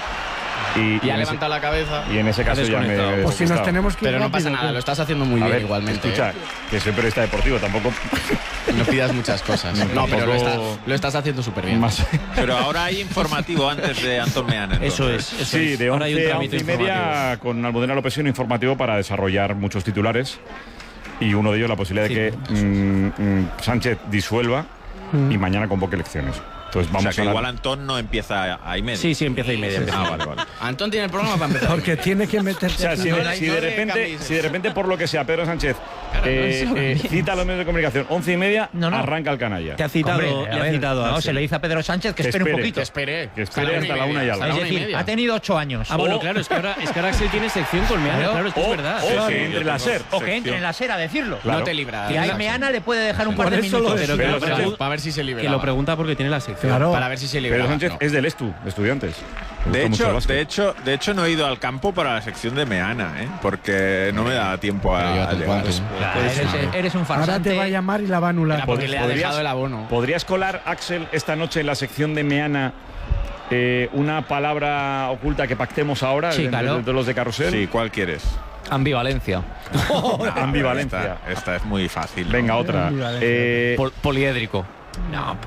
y ha levantado la cabeza. Y en ese caso ya me... Pues si nos tenemos que ir pero no pasa nada, lo estás haciendo muy bien igualmente. Escucha, que soy periodista deportivo, tampoco... No pidas muchas cosas. No, pero lo estás haciendo súper bien. Pero ahora hay informativo antes de Antón Meana. Eso es. Sí, de 11 a 11:30 con Almudena López un informativo para desarrollar muchos titulares. Y uno de ellos la posibilidad de que Sánchez disuelva y mañana convoque elecciones. Entonces vamos, o sea, que igual Antón no empieza a y media. Sí, empieza a y media. Vale. Antón tiene el programa para empezar. Porque tiene que meterse. O sea, si de repente, por lo que sea, Pedro Sánchez cita a los medios de comunicación 11:30, arranca el canalla. Te ha citado. No, se lo dice a Pedro Sánchez que espere un poquito. Que espere hasta la 1 y algo. Es decir, ha tenido 8 años. Ah, bueno, claro, es que ahora Axel tiene sección con Meana. Claro, es que es verdad. O que entre la SER. O que entre en la SER a decirlo. No te libra. Y ahí Meana le puede dejar un par de minutos. Para ver si se libera. Que lo pregunta porque tiene la sección. Para ver si se libera. Pedro Sánchez es del Estu, de Estudiantes. De hecho, no he ido al campo para la sección de Meana, porque no me da tiempo a llegar. Eres un farsante. Ahora te va a llamar y la va a anular. Porque le ha dejado el abono. ¿Podrías colar, Axel, esta noche en la sección de Meana una palabra oculta que pactemos ahora de los de Carrusel? Sí, ¿cuál quieres? Ambivalencia. Ambivalencia. Esta es muy fácil. Venga, otra. Poliédrico. No,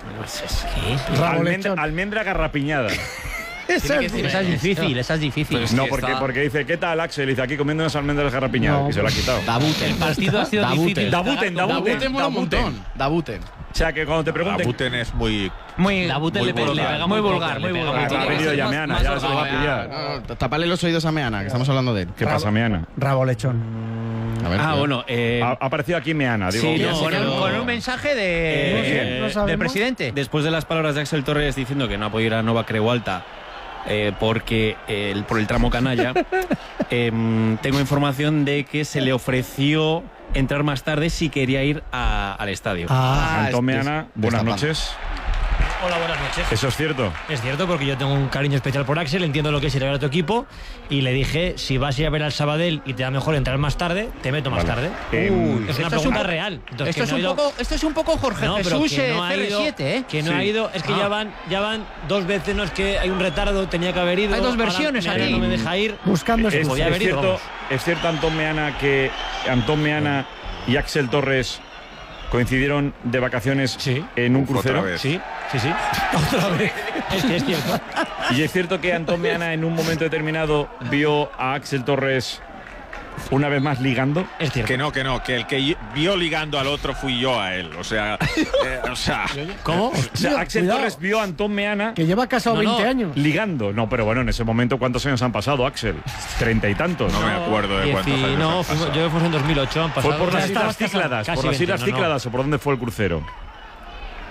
¿qué? Almendra garrapiñada. Esa es difícil. No, porque dice, ¿qué tal, Axel? Dice, aquí comiendo unas almendras garrapiñadas. Y se lo ha quitado. El partido ha sido difícil. Dabuten mola un montón. Dabuten. O sea, que cuando te pregunten... Dabuten es muy vulgar. Muy vulgar. Ha venido ya Meana, ya se lo va a pillar. Tapale los oídos a Meana, que estamos hablando de él. ¿Qué pasa, Meana? Rabo lechón. Bueno. Ha aparecido aquí Meana, digo. Sí, con un mensaje del presidente. Después de las palabras de Axel Torres diciendo que no ha podido ir a Nova Creu Alta porque por el tramo canalla, tengo información de que se le ofreció entrar más tarde si quería ir al estadio. Antón Meana, buenas noches. Hola, buenas noches. ¿Eso es cierto? Es cierto, porque yo tengo un cariño especial por Axel, entiendo lo que es ir a ver a tu equipo y le dije, si vas a ir a ver al Sabadell y te da mejor entrar más tarde, te meto más tarde. Es una pregunta real. Entonces, esto es un poco Jorge Jesús CR7, ¿eh? Que no ha ido, es que ya van 2 veces, no es que hay un retardo, tenía que haber ido. Hay 2 versiones aquí. No me deja ir. Buscando ¿Es cierto, Antón Meana, que Antón Meana y Axel Torres coincidieron de vacaciones en un crucero? Sí. Otra vez. Es cierto. Y es cierto que Antón Meana en un momento determinado vio a Axel Torres una vez más ligando. Es cierto. Que no, que el que vio ligando al otro fui yo a él. O sea, ¿cómo? Axel Torres vio a Antón Meana, que lleva casado 20 años. Ligando. No, pero bueno, en ese momento, ¿cuántos años han pasado, Axel? 30 y tantos. No me acuerdo de cuántos años. No, yo fui en 2008. Han pasado. ¿Fue por las Islas Cícladas? ¿Por las Islas Cícladas o por dónde fue el crucero?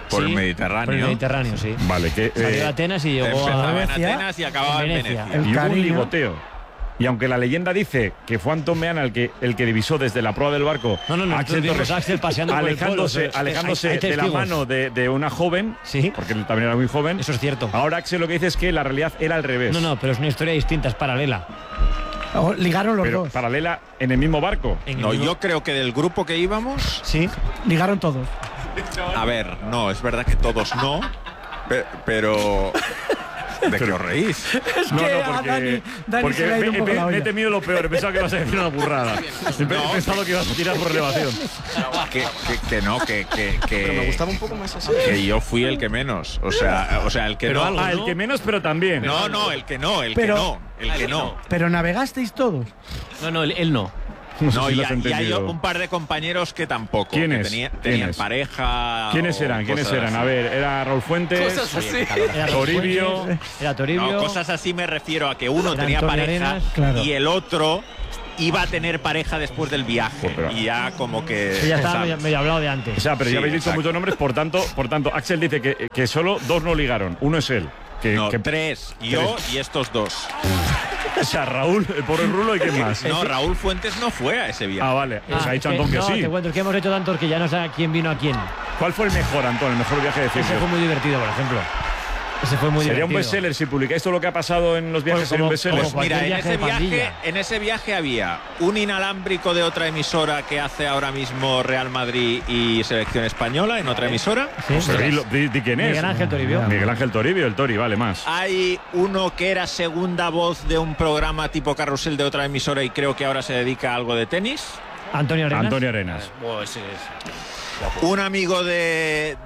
Por el Mediterráneo. Por el Mediterráneo, sí. Vale, que salió de Atenas y llegó a Atenas y acababa en Venecia. Y hubo un ligoteo. Y aunque la leyenda dice que fue Antón Meana el que divisó desde la proa del barco a Axel Torres, paseando alejándose de la mano de una joven, porque él también era muy joven. Eso es cierto. Ahora Axel lo que dice es que la realidad era al revés. No, pero es una historia distinta, es paralela. Ligaron los dos. Paralela en el mismo barco. Yo creo que del grupo que íbamos. Sí, ligaron todos. A ver, no, es verdad que todos no, pero. ¿De qué os reís? Es que porque me he temido lo peor. He pensado que ibas a decir una burrada. He pensado que ibas a tirar por elevación. Que no, que Pero me gustaba un poco más así. Que yo fui el que menos. O sea, el que pero no. El que menos, pero también. No, el que no. Pero navegasteis todos. No, él no. No, y hay un par de compañeros que tampoco. ¿Quiénes? Que tenían pareja. ¿Quiénes eran? A ver, era Raúl Fuentes. Cosas así. Era Toribio. No, cosas así me refiero a que uno tenía Antonio pareja Arenas, y el otro iba a tener pareja después del viaje. Y ya como que. Sí, ya estaba medio hablado de antes. O sea, pero ya habéis dicho muchos nombres, por tanto, Axel dice que solo dos no ligaron. Uno es él. Tres. Yo y estos dos. O sea, Raúl, el pobre Rulo y quién más. No, Raúl Fuentes no fue a ese viaje. Ah, vale. Ha dicho Antón que sí. Te cuento, es que hemos hecho tantos que ya no sé quién vino a quién. ¿Cuál fue el mejor, Antón? El mejor viaje de ciencia. Ese fue muy divertido, por ejemplo. Ese fue muy Sería divertido. un bestseller si publicáis todo lo que ha pasado en los viajes. Sería un bestseller. Pues mira, en ese viaje había un inalámbrico de otra emisora que hace ahora mismo Real Madrid y Selección Española en otra emisora. Di quién es. Miguel Ángel Toribio. Miguel Ángel Toribio, el Tori, vale más. Hay uno que era segunda voz de un programa tipo Carrusel de otra emisora y creo que ahora se dedica a algo de tenis. Antonio Arenas. Un amigo de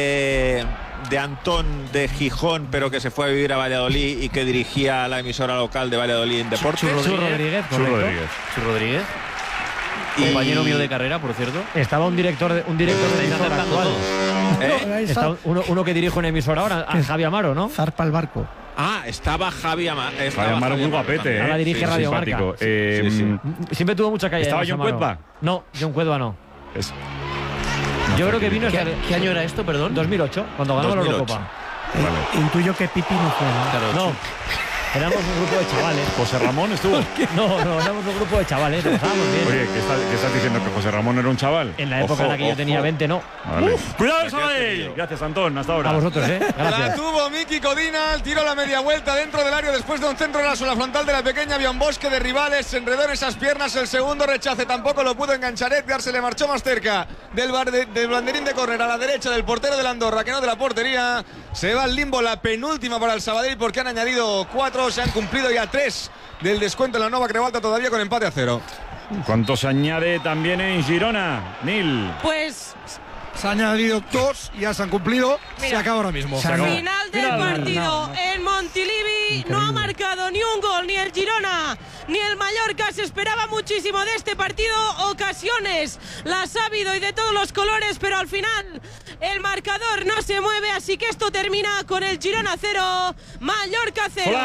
Antón de Gijón, pero que se fue a vivir a Valladolid y que dirigía la emisora local de Valladolid en Deportes. Chu Rodríguez. Compañero mío de carrera, por cierto. Estaba un director de emisora actual. Está uno que dirige una emisora ahora, Javi Amaro, ¿no? Zarpa el barco. Estaba Javi Amaro. Javi Amaro muy guapete, Ahora dirige Radio Marca. Siempre tuvo mucha calle. ¿Estaba John Cuedva? No, John Cuedva no. Yo creo que vino. ¿Qué año era esto, perdón? 2008, cuando ganamos la Eurocopa. Intuyo que Pipi no fue. No. Éramos un grupo de chavales. ¿José Ramón estuvo? No, éramos un grupo de chavales, lo pasábamos bien. Oye, ¿qué estás diciendo? ¿Que José Ramón era un chaval? En la época en la que yo tenía 20, no. Vale. ¡Cuidado el Sabadell! Gracias, Antón, hasta ahora. A vosotros, Gracias. La tuvo Miki Codina, el tiro a la media vuelta dentro del área después de un centro en la sola frontal de la pequeña. Había un bosque de rivales, se enredó en esas piernas. El segundo rechace tampoco lo pudo enganchar. Edgar se le marchó más cerca del banderín de córner a la derecha del portero del Andorra, que no de la portería. Se va al limbo la penúltima para el Sabadell porque han añadido 4, se han cumplido ya 3 del descuento en la Nova Crevalta, todavía con empate a 0. ¿Cuánto se añade también en Girona, Nil? Pues se han añadido 2 y ya se han cumplido. Se acaba ahora mismo. Final del partido en Montilivi. No ha marcado ni un gol ni el Girona ni el Mallorca. Se esperaba muchísimo de este partido. Ocasiones las ha habido y de todos los colores, pero al final el marcador no se mueve. Así que esto termina con el Girona 0, Mallorca 0.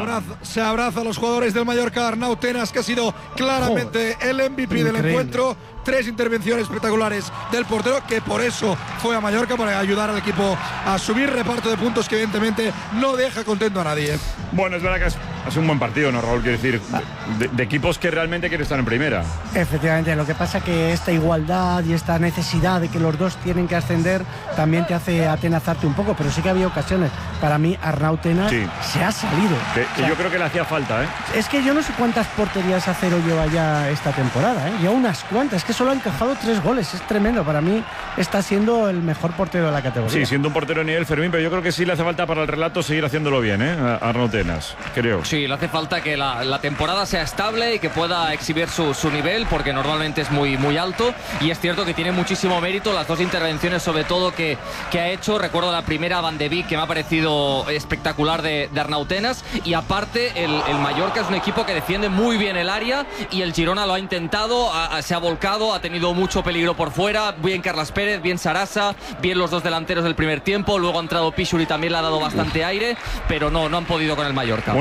Se abraza a los jugadores del Mallorca. Arnau Tenas, que ha sido claramente el MVP del encuentro. 3 intervenciones espectaculares del portero, que por eso fue a Mallorca, para ayudar al equipo a subir. Reparto de puntos que evidentemente no deja contento a nadie. Bueno, es verdad que ha sido un buen partido, ¿no, Raúl? Quiero decir, de equipos que realmente quieren estar en primera. Efectivamente, lo que pasa que esta igualdad y esta necesidad de que los dos tienen que ascender también te hace atenazarte un poco, pero sí que había ocasiones. Para mí, Arnau Tenas se ha salido. Que yo creo que le hacía falta, ¿eh? Es que yo no sé cuántas porterías a cero lleva ya esta temporada, ¿eh? Lleva unas cuantas, que solo ha encajado 3 goles, es tremendo. Para mí está siendo el mejor portero de la categoría. Sí, siendo un portero a nivel Fermín, pero yo creo que sí le hace falta para el relato seguir haciéndolo bien, a Arnau Tenas, creo. Sí, le hace falta que la temporada sea estable y que pueda exhibir su nivel, porque normalmente es muy, muy alto, y es cierto que tiene muchísimo mérito las 2 intervenciones sobre todo que ha hecho. Recuerdo la primera, Van de Beek, que me ha parecido espectacular de Arnau Tenas, y aparte el Mallorca es un equipo que defiende muy bien el área, y el Girona lo ha intentado, se ha volcado, ha tenido mucho peligro por fuera, bien Carlas Pérez, bien Sarasa, bien los 2 delanteros del primer tiempo, luego ha entrado Pichuri, también le ha dado bastante aire, pero no han podido con el Mallorca. Un abrazo, Fer.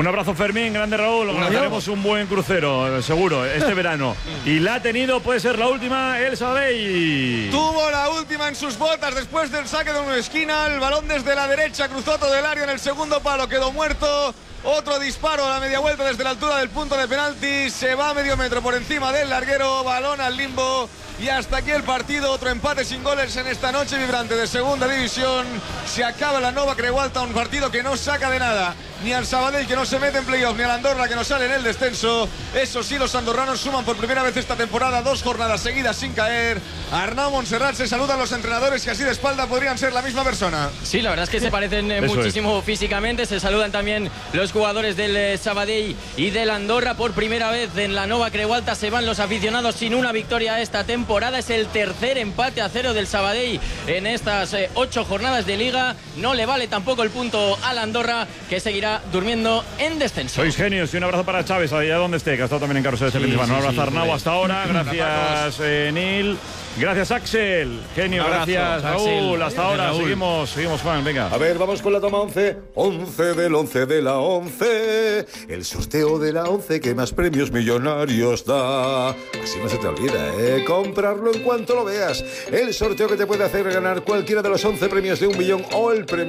Fermín, grande Raúl. Organizaremos un buen crucero, seguro, este verano. Y la ha tenido, puede ser la última, el Sabadell. Tuvo la última en sus botas después del saque de una esquina. El balón desde la derecha cruzó todo el área en el segundo palo, quedó muerto. Otro disparo a la media vuelta desde la altura del punto de penalti. Se va a medio metro por encima del larguero. Balón al limbo. Y hasta aquí el partido. Otro empate sin goles en esta noche vibrante de segunda división. Se acaba la Nova Creualta. Un partido que no saca de nada ni al Sabadell, que no se mete en playoff, ni al Andorra, que no sale en el descenso. Eso sí, los andorranos suman por primera vez esta temporada 2 jornadas seguidas sin caer. Arnau Montserrat, se saludan los entrenadores que así de espalda podrían ser la misma persona. Sí, la verdad es que se parecen muchísimo físicamente. Se saludan también los jugadores del Sabadell y del Andorra. Por primera vez en la Nova Creualta se van los aficionados sin una victoria esta temporada. Es el tercer empate a 0 del Sabadell en estas 8 jornadas de liga. No le vale tampoco el punto al Andorra, que seguirá durmiendo en descenso. Sois genios, y un abrazo para Chávez, allá donde esté, que ha estado también en Carrusel este fin de semana. Un abrazo a Arnau hasta ahora. Gracias, Neil. Gracias, Axel. Genio, gracias, Raúl. Hasta ahora. Seguimos, Juan, venga. A ver, vamos con la toma 11. 11 del 11 de la 11. El sorteo de la 11 que más premios millonarios da. Así no se te olvida, ¿eh? Comprarlo en cuanto lo veas. El sorteo que te puede hacer ganar cualquiera de los 11 premios de 1 millón o el premio